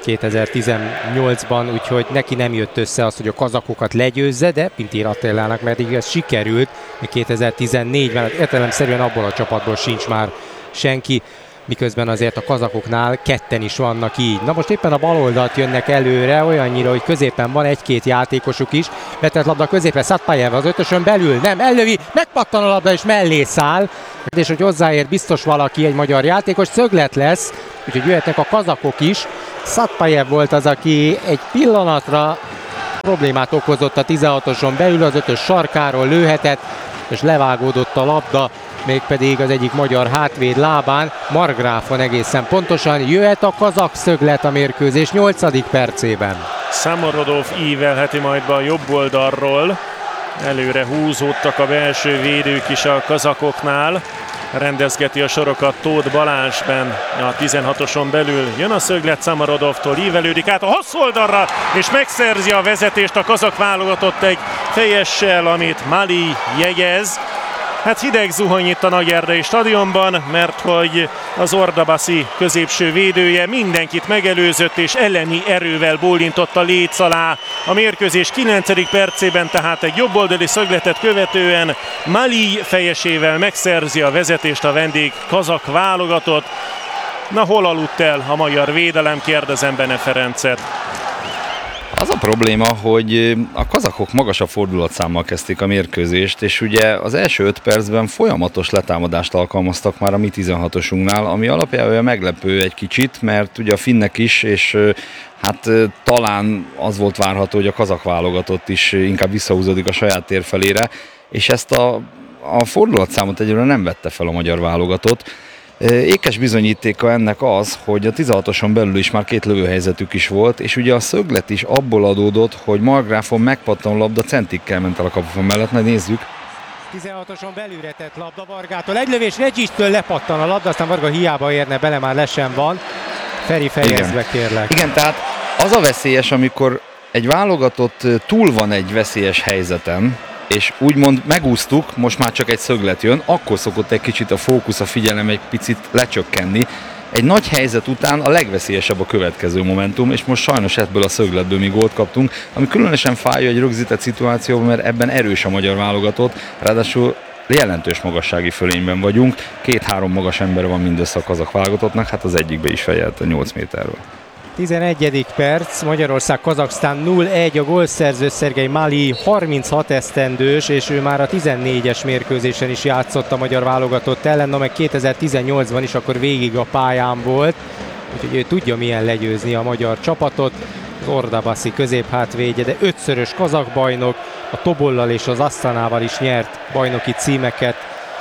kétezer-tizennyolcban, úgyhogy neki nem jött össze az, hogy a kazakokat legyőzze, de Pintér Attilának meddig ez sikerült, kétezer-tizennégyben hát értelemszerűen abból a csapatból sincs már senki, miközben azért a kazakoknál ketten is vannak így. Na most éppen a bal oldalt jönnek előre, olyannyira, hogy középen van egy-két játékosuk is, betett labda középre, Szatpajev az ötösön belül, nem, ellövi, megpattan a labda és mellé száll, és hogy hozzáér biztos valaki, egy magyar játékos, szöglet lesz, úgyhogy jöhetnek a kazakok is. Szatpajev volt az, aki egy pillanatra problémát okozott a tizenhatoson belül, az ötös sarkáról lőhetett, és levágódott a labda, mégpedig az egyik magyar hátvéd lábán, Margráfon egészen pontosan. Jöhet a kazak szöglet a mérkőzés nyolcadik percében. Samorodov ívelheti majd be a jobb oldalról. Előre húzódtak a belső védők is a kazakoknál. Rendezgeti a sorokat Tóth Balázsben a tizenhatoson belül. Jön a szöglet Samorodovtól, ívelődik át a hosszú oldalra, és megszerzi a vezetést a kazak válogatott egy fejessel, amit Mali jegyez. Hát hideg zuhany itt a Nagyerdei stadionban, mert hogy az Ordabaszi középső védője mindenkit megelőzött, és elleni erővel bólintott a léc alá. A mérkőzés kilencedik percében tehát egy jobboldali szögletet követően Mali fejesével megszerzi a vezetést a vendég kazak válogatott. Na, hol aludt el a magyar védelem, kérdezem Bene Ferencet. Az a probléma, hogy a kazakok magasabb fordulatszámmal kezdték a mérkőzést, és ugye az első öt percben folyamatos letámadást alkalmaztak már a mi tizenhatosunknál, ami alapjában meglepő egy kicsit, mert ugye a finnek is, és hát talán az volt várható, hogy a kazak válogatott is inkább visszahúzódik a saját tér felére, és ezt a, a fordulatszámot egyébként nem vette fel a magyar válogatott. Ékes bizonyítéka ennek az, hogy a tizenhatoson belül is már két lövőhelyzetük is volt, és ugye a szöglet is abból adódott, hogy Margráfon megpattan labda, centikkel ment el a kapufon mellett, majd nézzük. tizenhatoson belülre tett labda Vargától, egy lövés Registől lepattan a labda, aztán Varga hiába érne bele, már lesen van. Feri, fejezd be, kérlek. Igen, tehát az a veszélyes, amikor egy válogatott túl van egy veszélyes helyzeten, és úgymond megúsztuk, most már csak egy szöglet jön, akkor szokott egy kicsit a fókusz, a figyelem egy picit lecsökkenni. Egy nagy helyzet után a legveszélyesebb a következő momentum, és most sajnos ebből a szögletből mi gólt kaptunk, ami különösen fájó egy rögzített szituációban, mert ebben erős a magyar válogatott, ráadásul jelentős magassági fölényben vagyunk, két-három magas ember van mindössze a kazak válogatottnak, hát az egyikbe is fejelt a nyolc méterről. tizenegyedik perc, Magyarország-Kazaksztán nulla egy, a gólszerző Szergej Mali harminchat esztendős, és ő már a tizennégyes mérkőzésen is játszott a magyar válogatott ellen, no meg kétezer-tizennyolcban is akkor végig a pályán volt, úgyhogy ő tudja milyen legyőzni a magyar csapatot. Az Ordabaszi középhátvédje, de ötszörös kazak bajnok, a Tobollal és az Asztanával is nyert bajnoki címeket,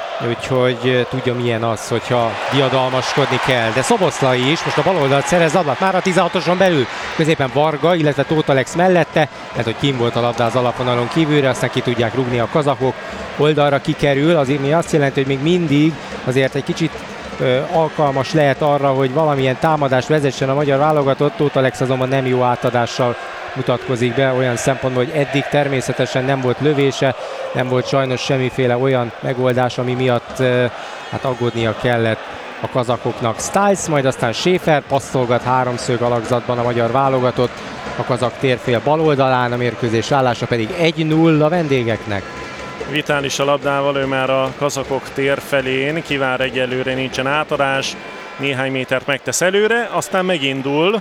úgyhogy tudja milyen az, hogyha diadalmaskodni kell. De Szoboszlai is most a bal oldalt szerez labdát, már a tizenhatoson belül, középen Varga, illetve Tóth Alex mellette, mert hogy kim volt a labda az alapvonalon kívülre, aztán ki tudják rúgni a kazakok, oldalra kikerül, azért mi azt jelenti, hogy még mindig azért egy kicsit ö, alkalmas lehet arra, hogy valamilyen támadást vezessen a magyar válogatott. Tóth Alex azonban nem jó átadással mutatkozik be olyan szempontból, hogy eddig természetesen nem volt lövése, nem volt sajnos semmiféle olyan megoldás, ami miatt hát aggódnia kellett a kazakoknak. Stiles, majd aztán Schäfer passzolgat háromszög alakzatban a magyar válogatott, a kazak térfél bal oldalán, a mérkőzés állása pedig egy nulla vendégeknek. Vitális a labdával, ő már a kazakok tér felén, kivár egyelőre, nincsen átadás, néhány métert megtesz előre, aztán megindul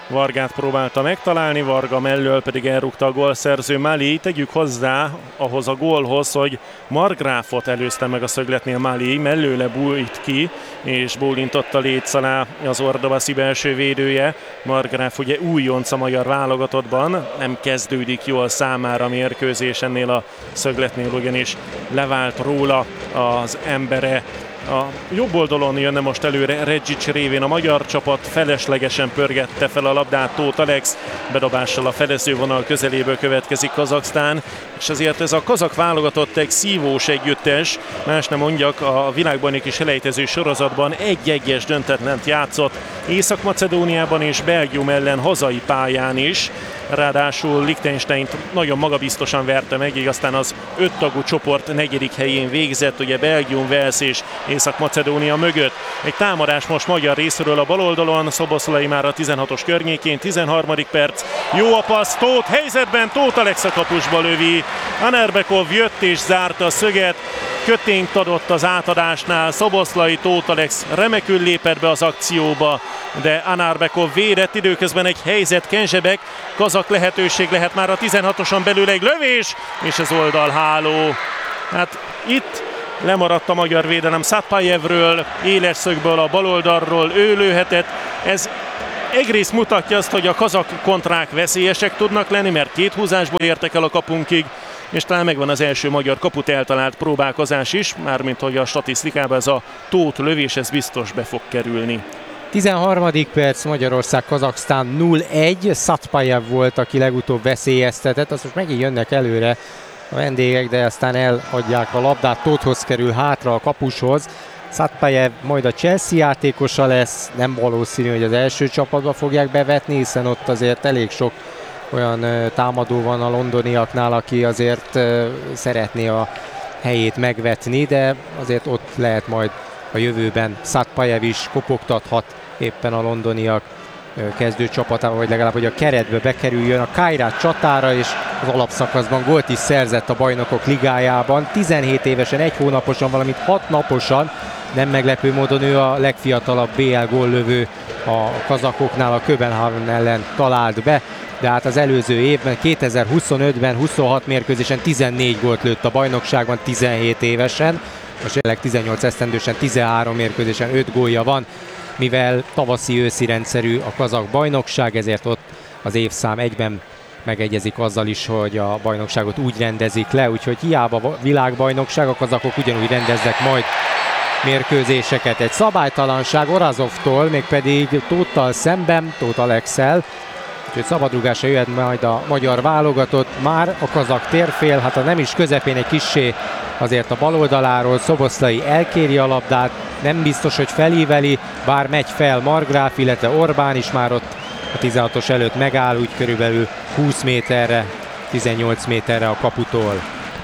Vargát próbálta megtalálni, Varga mellől pedig elrúgta a gólszerző Mali. Tegyük hozzá ahhoz a gólhoz, hogy Margráfot előzte meg a szögletnél Mali, mellőle bújt ki, és bólintott a léc alá az Ordovaszi belső védője. Margráf ugye újonc a magyar válogatottban, nem kezdődik jól számára a mérkőzés ennél a szögletnél, ugyanis levált róla az embere. A jobb oldalon jönne most előre Redzic révén a magyar csapat, feleslegesen pörgette fel a labdát Tóth Alex, bedobással a fedezővonal közeléből következik Kazaksztán, és azért ez a kazak válogatott egy szívós együttes, más nem mondjak, a világbajnoki selejtező sorozatban egy-egyes döntetlent játszott Észak-Macedóniában és Belgium ellen hazai pályán is, ráadásul Liechtensteint nagyon magabiztosan verte meg, így aztán az öttagú csoport negyedik helyén végzett, ugye Belgium, Wales és Észak-Macedónia mögött. Egy támadás most magyar részéről a bal oldalon, Szoboszlai már a tizenhatos környékén, tizenharmadik perc, jó a passz, Tóth helyzetben, Tóth Alex a kapusba lövi, Anerbekov jött és zárta a szöget, kötényt adott az átadásnál, Szoboszlai, Tóth Alex remekül lépett be az akcióba, de Anerbekov védett, időközben egy helyzet, Kenzsebek, kazak lehetőség lehet már a tizenhatoson belül egy lövés, és ez oldalháló. Hát itt lemaradt a magyar védelem Szatpályevről, éles szögből a baloldalról ő lőhetett. Ez egyrészt mutatja azt, hogy a kazak kontrák veszélyesek tudnak lenni, mert két húzásból értek el a kapunkig, és talán megvan az első magyar kaput eltalált próbálkozás is, mármint hogy a statisztikában ez a Tóth lövés, ez biztos be fog kerülni. tizenharmadik perc, Magyarország-Kazaksztán nulla egy, Szatpájev volt, aki legutóbb veszélyeztetett, azt most megint jönnek előre a vendégek, de aztán eladják a labdát, Tóthhoz kerül hátra a kapushoz. Szatpájev majd a Chelsea játékosa lesz, nem valószínű, hogy az első csapatba fogják bevetni, hiszen ott azért elég sok olyan támadó van a londoniaknál, aki azért szeretné a helyét megvetni, de azért ott lehet majd a jövőben Szatpájev is kopogtathat éppen a londoniak kezdő csapatával, vagy legalább, hogy a keretbe bekerüljön. A Kairat csatára, és az alapszakaszban gólt is szerzett a Bajnokok Ligájában. tizenhét évesen, egy hónaposan, valamint hat naposan, nem meglepő módon ő a legfiatalabb bé el góllövő a kazakoknál, a Köbenhavn ellen talált be, de hát az előző évben, kétezer-huszonötben huszonhat mérkőzésen tizennégy gólt lőtt a bajnokságban tizenhét évesen, most jelenleg tizennyolc esztendősen tizenhárom mérkőzésen öt gólja van, mivel tavaszi-őszi rendszerű a kazak bajnokság, ezért ott az évszám egyben megegyezik azzal is, hogy a bajnokságot úgy rendezik le, úgyhogy hiába világbajnokság, a kazakok ugyanúgy rendeznek majd mérkőzéseket. Egy szabálytalanság Orazovtól, mégpedig Tóttal szemben, Tóth Alexszel, úgyhogy szabadrugásra jöhet majd a magyar válogatott, már a kazak térfél, hát a nem is közepén, egy kissé azért a bal oldaláról, Szoboszlai elkéri a labdát, nem biztos, hogy felíveli, bár megy fel Margráf, illetve Orbán is már ott a tizenhatos előtt megáll, úgy körülbelül húsz méterre, tizennyolc méterre a kaputól.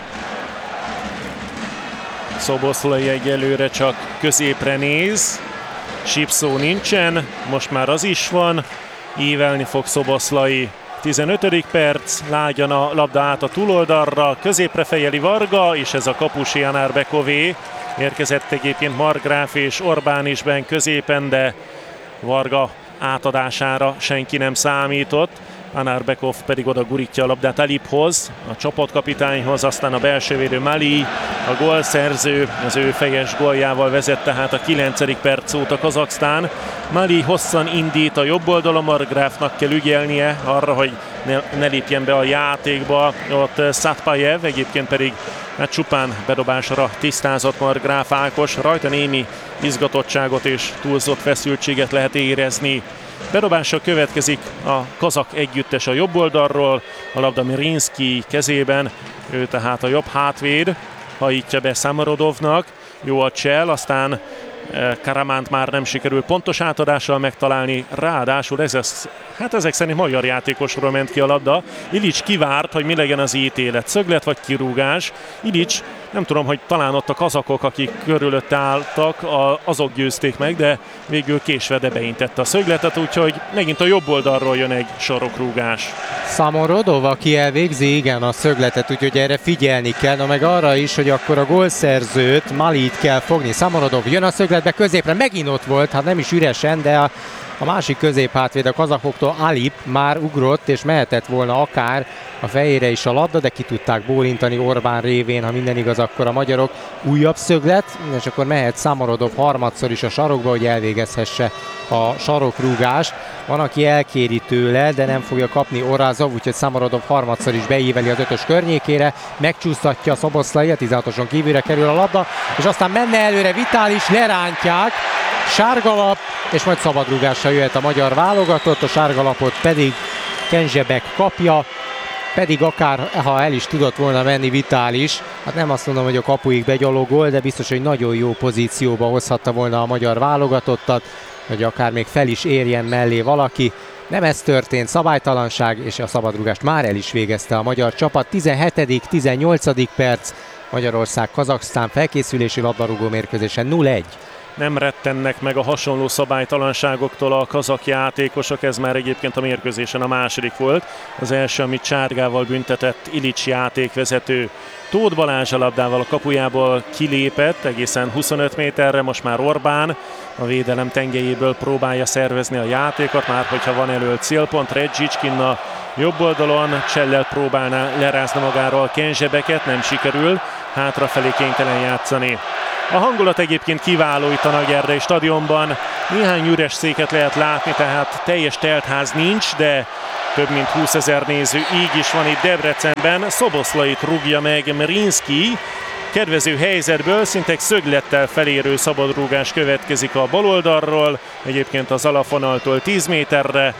Szoboszlai egyelőre csak középre néz, sípszó nincsen, most már az is van, ívelni fog Szoboszlai. tizenötödik perc, lágyan a labda át a túloldalra, középre fejeli Varga, és ez a kapusi Anerbekové. Érkezett egyébként Margráf és Orbán is benn középen, de Varga átadására senki nem számított. Anerbekov pedig oda gurítja a labdát Aliphoz, a csapatkapitányhoz, aztán a belsővédő Mali, a gólszerző, az ő fejes góljával vezet tehát a kilencedik perc óta Kazaksztán. Mali hosszan indít a jobb oldalon, Margráfnak kell ügyelnie arra, hogy ne, ne lépjen be a játékba, ott Szatpájev, egyébként pedig hát csupán bedobásra tisztázott Margráf Ákos, rajta némi izgatottságot és túlzott feszültséget lehet érezni. Bedobással következik a kazak együttes a jobb oldalról, a labda Mirinszki kezében, ő tehát a jobb hátvéd, hajítja be Samarodovnak, jó a csel, aztán Karamánt már nem sikerül pontos átadással megtalálni, ráadásul ez, hát ezek szerint magyar játékosról ment ki a labda. Ilics kivárt, hogy mi legyen az ítélet, szöglet vagy kirúgás. Ilics Nem tudom, hogy talán ott a kazakok, akik körülött álltak, azok győzték meg, de végül késve de beintette a szögletet, úgyhogy megint a jobb oldalról jön egy sarokrúgás. Samorodov, aki elvégzi, igen, a szögletet, úgyhogy erre figyelni kell, na meg arra is, hogy akkor a gólszerzőt, Malit kell fogni. Samorodov jön a szögletbe középre, megint ott volt, hát nem is üresen, de a, a másik középhátvéd a kazakoktól, Alip már ugrott, és mehetett volna akár a fejére is a labda, de ki tudták bólintani Orbán révén, ha minden igaz, akkor a magyarok. Újabb szöglet, és akkor mehet Samorodov harmadszor is a sarokba, hogy elvégezhesse a sarokrúgást. Van, aki elkéri tőle, de nem fogja kapni Orazov, úgyhogy Samorodov harmadszor is beíveli az ötös környékére, megcsúsztatja Szoboszlai, a tizenhatoson kívülre kerül a labda, és aztán menne előre Vitális, lerántják, sárgalap, és majd szabadrúgással jöhet a magyar válogatott, a sárgalapot pedig Kenzsebek kapja, pedig akár, ha el is tudott volna menni Vitális, hát nem azt mondom, hogy a kapuig begyalogol, de biztos, hogy nagyon jó pozícióba hozhatta volna a magyar válogatottat, hogy akár még fel is érjen mellé valaki. Nem ez történt, szabálytalanság, és a szabadrúgást már el is végezte a magyar csapat. tizenhetedik tizennyolcadik perc, Magyarország-Kazaksztán felkészülési labdarúgó mérkőzésen nulla egy. Nem rettennek meg a hasonló szabálytalanságoktól a kazak játékosok, ez már egyébként a mérkőzésen a második volt. Az első, amit sárgával büntetett Ilics játékvezető. Tóth Balázs a labdával a kapujából kilépett egészen huszonöt méterre, most már Orbán a védelem tengelyéből próbálja szervezni a játékot, már hogyha van előtt célpont, Redzsics kinn a jobb oldalon, Csellel próbálná lerázni magáról Kenzsebeket, nem sikerül, hátrafelé kénytelen játszani. A hangulat egyébként kiváló itt a Nagyerdei stadionban, néhány üres széket lehet látni, tehát teljes teltház nincs, de több mint húszezer néző így is van itt Debrecenben. Szoboszlait rúgja meg Mrinszki, kedvező helyzetből szinte egy szöglettel felérő szabadrúgás következik a bal oldalról, egyébként az alapvonaltól tíz méterre,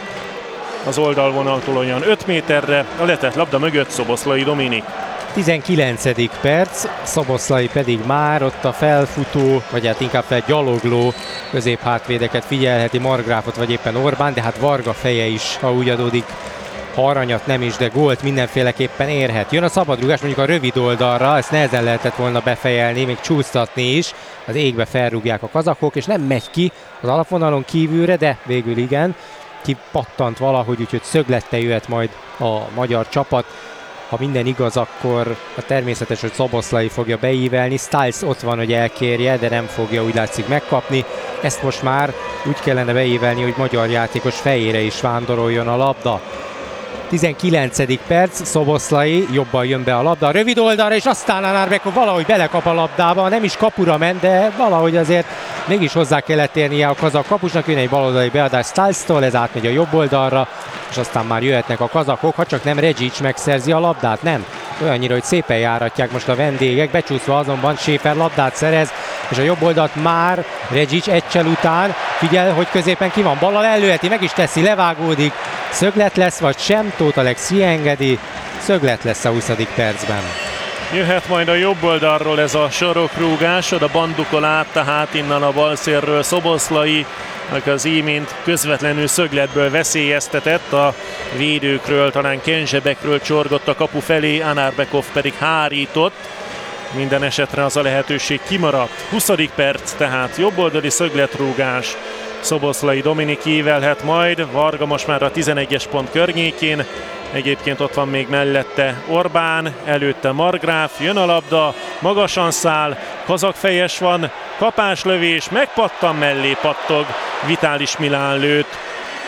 az oldalvonaltól olyan öt méterre, a letett labda mögött Szoboszlai Dominik. tizenkilencedik perc, Szoboszlai pedig már ott a felfutó, vagy hát inkább felgyalogló középhátvédeket figyelheti, Margráfot vagy éppen Orbán, de hát Varga feje is, ha úgy adódik, ha aranyat nem is, de gólt mindenféleképpen érhet. Jön a szabadrúgás mondjuk a rövid oldalra, ezt nehezen lehetett volna befejelni, még csúsztatni is, az égbe felrúgják a kazakok, és nem megy ki az alapvonalon kívülre, de végül igen, kipattant valahogy, úgyhogy szöglettel jöhet majd a magyar csapat. Ha minden igaz, akkor a természetes, hogy Szoboszlai fogja beívelni. Stiles ott van, hogy elkérje, de nem fogja úgy látszik megkapni. Ezt most már úgy kellene beívelni, hogy magyar játékos fejére is vándoroljon a labda. tizenkilencedik perc, Szoboszlai jobban jön be a labda a rövid oldalra, és aztán Anarbekov valahogy belekap a labdába, nem is kapura ment, de valahogy azért mégis hozzá kellett érnie a kazak kapusnak, jön egy baloldali beadás Stiles-tól, ez átmegy a jobb oldalra, és aztán már jöhetnek a kazakok, ha csak nem Redzsics megszerzi a labdát, nem. Olyannyira, hogy szépen járatják most a vendégek, becsúszva azonban Schäfer labdát szerez, és a jobb oldalt már Redzsics egy csel után, figyel, hogy középen ki van, ballal előheti, meg is teszi, levágódik, szöglet lesz vagy sem, Tóth Alexi engedi, szöglet lesz a huszadik percben. Jöhet majd a jobb oldalról ez a sarokrúgás, oda bandukol át, tehát innen a balszélről Szoboszlai, aki az imént közvetlenül szögletből veszélyeztetett, a védőkről, talán Kenzsebekről csorgott a kapu felé, Anarbekov pedig hárított. Minden esetre az a lehetőség kimaradt. huszadik perc, tehát jobboldali szögletrúgás. Szoboszlai Dominik ívelhet majd, Varga most már a tizenegyes pont környékén, egyébként ott van még mellette Orbán, előtte Margráf, jön a labda, magasan száll, kazakfejes van, kapáslövés, megpattan, mellé pattog, Vitális Milán lőtt.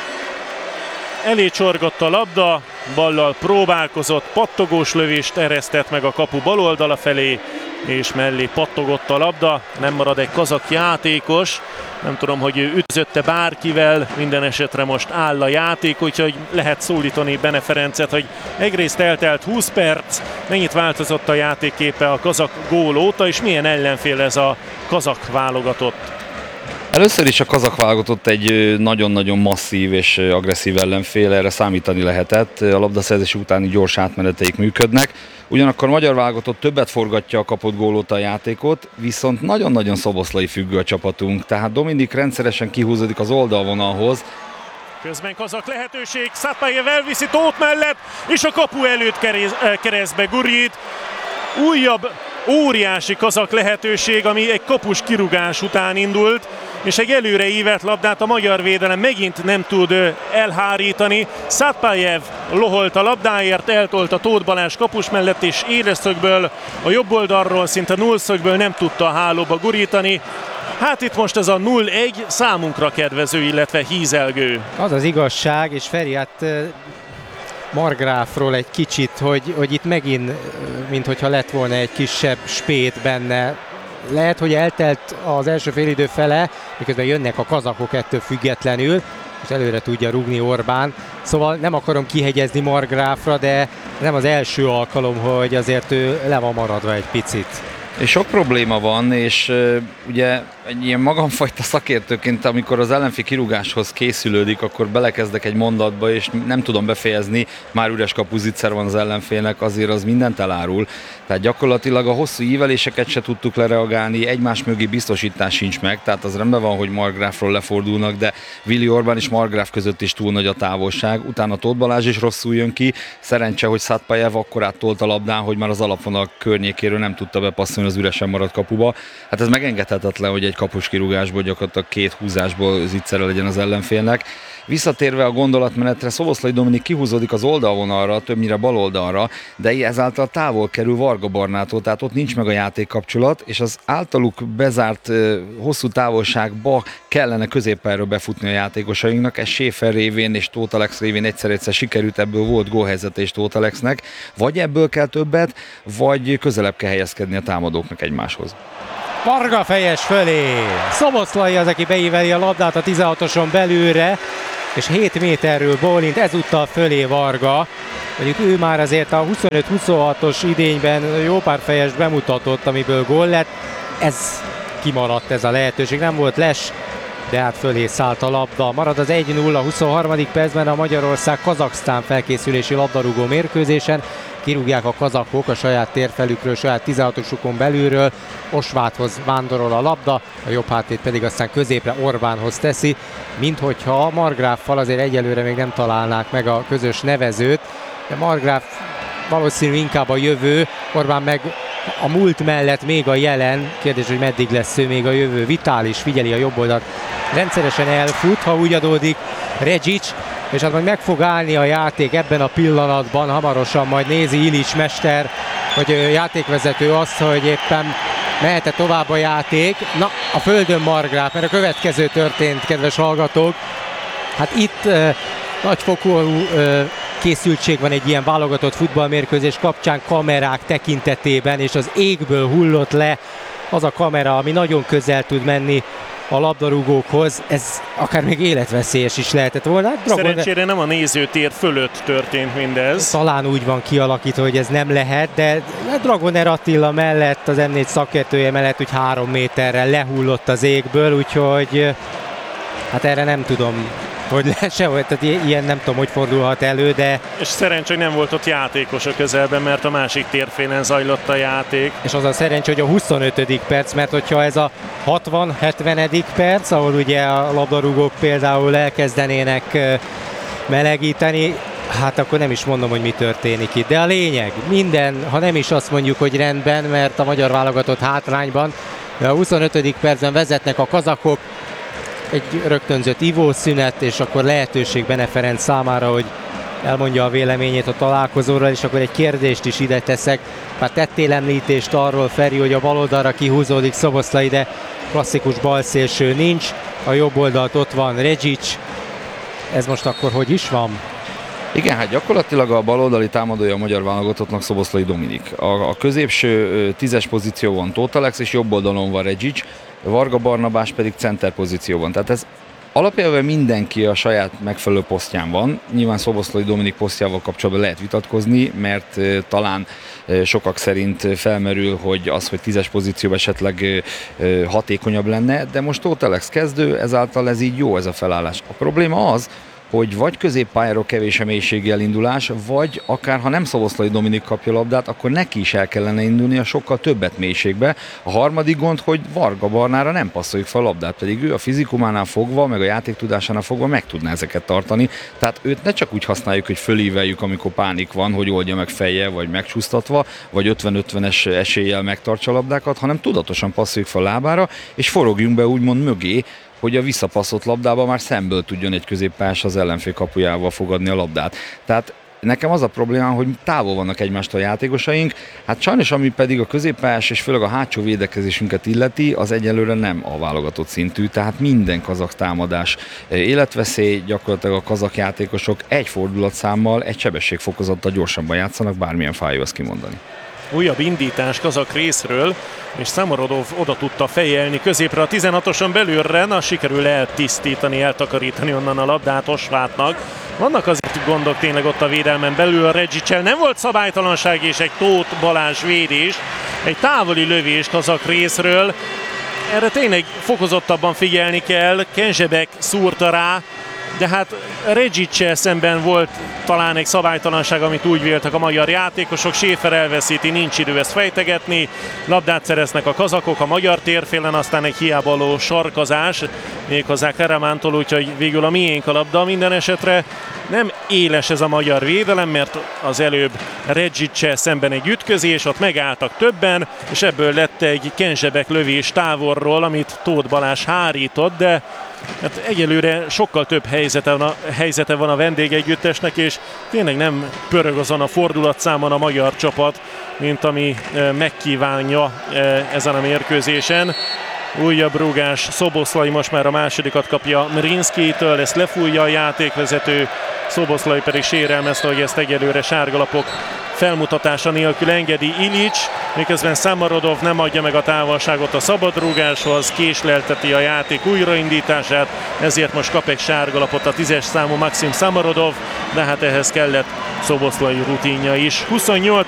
Elé csorgott a labda, ballal próbálkozott, pattogós lövést eresztett meg a kapu bal oldala felé, és mellé pattogott a labda, nem marad egy kazak játékos, nem tudom, hogy ő ützötte bárkivel, minden esetre most áll a játék, úgyhogy lehet szólítani Bene Ferencet, hogy egyrészt eltelt húsz perc, mennyit változott a játékképe a kazak gól óta, és milyen ellenfél ez a kazak válogatott. Először is a kazak válogatott egy nagyon-nagyon masszív és agresszív ellenfél, erre számítani lehetett. A labdaszerzés utáni gyors átmeneteik működnek. Ugyanakkor a magyar válogatott többet forgatja a kapott gól óta a játékot, viszont nagyon-nagyon Szoboszlai függő a csapatunk, tehát Dominik rendszeresen kihúzódik az oldalvonalhoz. Közben kazak lehetőség, Szatmájev elviszi Tóth mellett, és a kapu előtt kerez, keresztbe gurít. Újabb óriási kazak lehetőség, ami egy kapus kirúgás után indult, és egy előre ívelt labdát a magyar védelem megint nem tud elhárítani. Szatpályev loholt a labdáért, eltolta Tóth Balázs kapus mellett, és éleszögből, a jobb oldalról, szinte nullszögből nem tudta a hálóba gurítani. Hát itt most ez a null egy számunkra kedvező, illetve hízelgő. Az az igazság, és Feri, hát Markgrafról egy kicsit, hogy, hogy itt megint, minthogyha lett volna egy kisebb spét benne. Lehet, hogy eltelt az első félidő fele, miközben jönnek a kazakok ettől függetlenül, és előre tudja rúgni Orbán. Szóval nem akarom kihegyezni Markgrafra, de nem az első alkalom, hogy azért ő le van maradva egy picit. És sok probléma van, és uh, ugye egy ilyen magamfajta szakértőként, amikor az ellenfél kirúgáshoz készülődik, akkor belekezdek egy mondatba, és nem tudom befejezni, már üres kapuzicser van az ellenfélnek, azért az mindent elárul. Tehát gyakorlatilag a hosszú íveléseket se tudtuk lereagálni, egymás mögé biztosítás sincs meg, tehát az rendben van, hogy Markgrafról lefordulnak, de Willi Orbán és Markgraf között is túl nagy a távolság. Utána Tóth Balázs is rosszul jön ki, szerencse, hogy Szatpályev akkor áttolt a labdán, hogy már az alapvonal környékéről nem tudta bepasszolni az üresen maradt kapuba. Hát ez megengedhetetlen, hogy egy kapus kirúgásból gyakorlatilag két húzásból zicsere legyen az ellenfélnek. Visszatérve a gondolatmenetre, Szoboszlai Dominik kihúzódik az oldalvonalra, többnyire bal oldalra, de ezáltal távol kerül Varga Barnától, tehát ott nincs meg a játékkapcsolat, és az általuk bezárt hosszú távolságba kellene középpályáról befutni a játékosainknak. Ez Schäfer révén és Tóth Alex révén egyszer-egyszer sikerült, ebből volt gólhelyzete és Tóth Alexnek. Vagy ebből kell többet, vagy közelebb kell helyezkedni a támadóknak egymáshoz. Varga fejes fölé. Szoboszlai az, aki beíveli a labdát a tizenhatoson belülre, és hét méterről bólint, ezúttal fölé Varga. Mondjuk ő már azért a huszonöt huszonhatos idényben jó pár fejest bemutatott, amiből gól lett. Ez kimaradt, ez a lehetőség, nem volt les, de hát fölé szállt a labda. Marad az egy nulla huszonharmadik percben a Magyarország-Kazaksztán felkészülési labdarúgó mérkőzésen. Kirúgják a kazakok a saját térfelükről, saját tizenhatosukon belülről. Osváthoz vándorol a labda, a jobb hátét pedig aztán középre Orbánhoz teszi, minthogyha a Markgraffal azért egyelőre még nem találnák meg a közös nevezőt, de Markgraff valószínű inkább a jövő, Orbán meg a múlt mellett még a jelen. Kérdés, hogy meddig lesz ő még a jövő. Vitális figyeli a jobb oldalt, rendszeresen elfut, ha úgy adódik Regic, és hát majd meg fog állni a játék ebben a pillanatban, hamarosan majd nézi Ilics mester, hogy játékvezető azt, hogy éppen mehet-e tovább a játék. Na, a földön Markgraf, mert a következő történt, kedves hallgatók. Hát itt uh, nagyfokú uh, készültség van egy ilyen válogatott futballmérkőzés kapcsán kamerák tekintetében, és az égből hullott le az a kamera, ami nagyon közel tud menni a labdarúgókhoz, ez akár még életveszélyes is lehetett volna. Dragon... Szerencsére nem a nézőtér fölött történt mindez. Talán úgy van kialakítva, hogy ez nem lehet, de Dragoner Attila mellett, az em négy szakértője mellett úgy három méterrel lehullott az égből, úgyhogy hát erre nem tudom, hogy le se, tehát ilyen nem tudom, hogy fordulhat elő, de... És szerencsé, hogy nem volt ott játékos a közelben, mert a másik térfélen zajlott a játék. És az a szerencsé, hogy a huszonötödik perc, mert hogyha ez a hatvan-hetvenedik perc, ahol ugye a labdarúgók például elkezdenének melegíteni, hát akkor nem is mondom, hogy mi történik itt. De a lényeg, minden, ha nem is azt mondjuk, hogy rendben, mert a magyar válogatott hátrányban, de a huszonötödik percben vezetnek a kazakok, egy rögtönzött ivószünet, és akkor lehetőség Bene Ferenc számára, hogy elmondja a véleményét a találkozóról, és akkor egy kérdést is ide teszek. Már tettél említést arról, Feri, hogy a bal oldalra kihúzódik Szoboszlai, de klasszikus balszélső nincs. A jobb oldalt ott van Regic. Ez most akkor hogy is van? Igen, hát gyakorlatilag a baloldali támadója a magyar válogatottnak Szoboszlai Dominik. A, a középső tízes pozícióban Tóth Alex, és jobb oldalon van Regic, Varga Barnabás pedig center pozícióban. Tehát ez alapjában mindenki a saját megfelelő posztján van. Nyilván Szoboszlai Dominik posztjával kapcsolatban lehet vitatkozni, mert uh, talán uh, sokak szerint felmerül, hogy az, hogy tízes pozícióban esetleg uh, hatékonyabb lenne, de most Tóth Alex kezdő, ezáltal ez így jó, ez a felállás. A probléma az, hogy vagy középpályáról kevés mélységgel indulás, vagy akár ha nem Szoboszlai Dominik kapja labdát, akkor neki is el kellene indulnia sokkal többet mélységbe. A harmadik gond, hogy Varga Barnára nem passzoljuk fel a labdát, pedig ő a fizikumánál fogva, meg a játéktudásánál fogva meg tudná ezeket tartani. Tehát őt ne csak úgy használjuk, hogy fölíveljük, amikor pánik van, hogy oldja meg fejjel, vagy megcsúsztatva, vagy ötven-ötvenes eséllyel megtartsa a labdákat, hanem tudatosan passzoljuk fel a lábára, és forogjunk be úgymond mögé, hogy a visszapasszott labdába már szemből tudjon egy középpályás az ellenfél kapujával fogadni a labdát. Tehát nekem az a probléma, hogy távol vannak egymástól a játékosaink, hát sajnos ami pedig a középpályás és főleg a hátsó védekezésünket illeti, az egyelőre nem a válogatott szintű, tehát minden kazak támadás életveszély, gyakorlatilag a kazak játékosok egy fordulatszámmal, egy sebességfokozattal gyorsabban játszanak, bármilyen fájó ezt kimondani. Újabb indítás kazak részről, és Szamorodov oda tudta fejelni középre a tizenhatoson belülre, na sikerül eltisztítani, eltakarítani onnan a labdát Osvátnak. Vannak azért gondok tényleg ott a védelmen belül, a Reggicsel nem volt szabálytalanság és egy Tóth Balázs védés, egy távoli lövés kazak részről. Erre tényleg fokozottabban figyelni kell, Kenzsebek szúrta rá, de hát Reggicsel szemben volt talán egy szabálytalanság, amit úgy véltek a magyar játékosok. Schäfer elveszíti, nincs idő ezt fejtegetni. Labdát szereznek a kazakok a magyar térfélen, aztán egy hiábaló sarkazás, méghozzá Karamántól, úgyhogy végül a miénk a labda. Minden esetre nem éles ez a magyar védelem, mert az előbb Reggicsel szemben egy ütközés, ott megálltak többen, és ebből lett egy Kenzsebek lövés távolról, amit Tóth Balázs hárított, de hát egyelőre sokkal több helyzete van, a, helyzete van a vendégegyüttesnek, és tényleg nem pörög azon a fordulatszámon a magyar csapat, mint ami e, megkívánja e, ezen a mérkőzésen. Újabb rúgás, Szoboszlai most már a másodikat kapja Mrinszkijtől, ezt lefújja a játékvezető, Szoboszlai pedig sérelmezte, hogy ezt egyelőre sárgalapok felmutatása nélkül engedi Ilics, miközben Szamorodov nem adja meg a távolságot a szabadrúgáshoz, késlelteti a játék újraindítását, ezért most kap egy sárgalapot a tízes számú Maxim Szamorodov, de hát ehhez kellett Szoboszlai rutinja is. huszonnyolc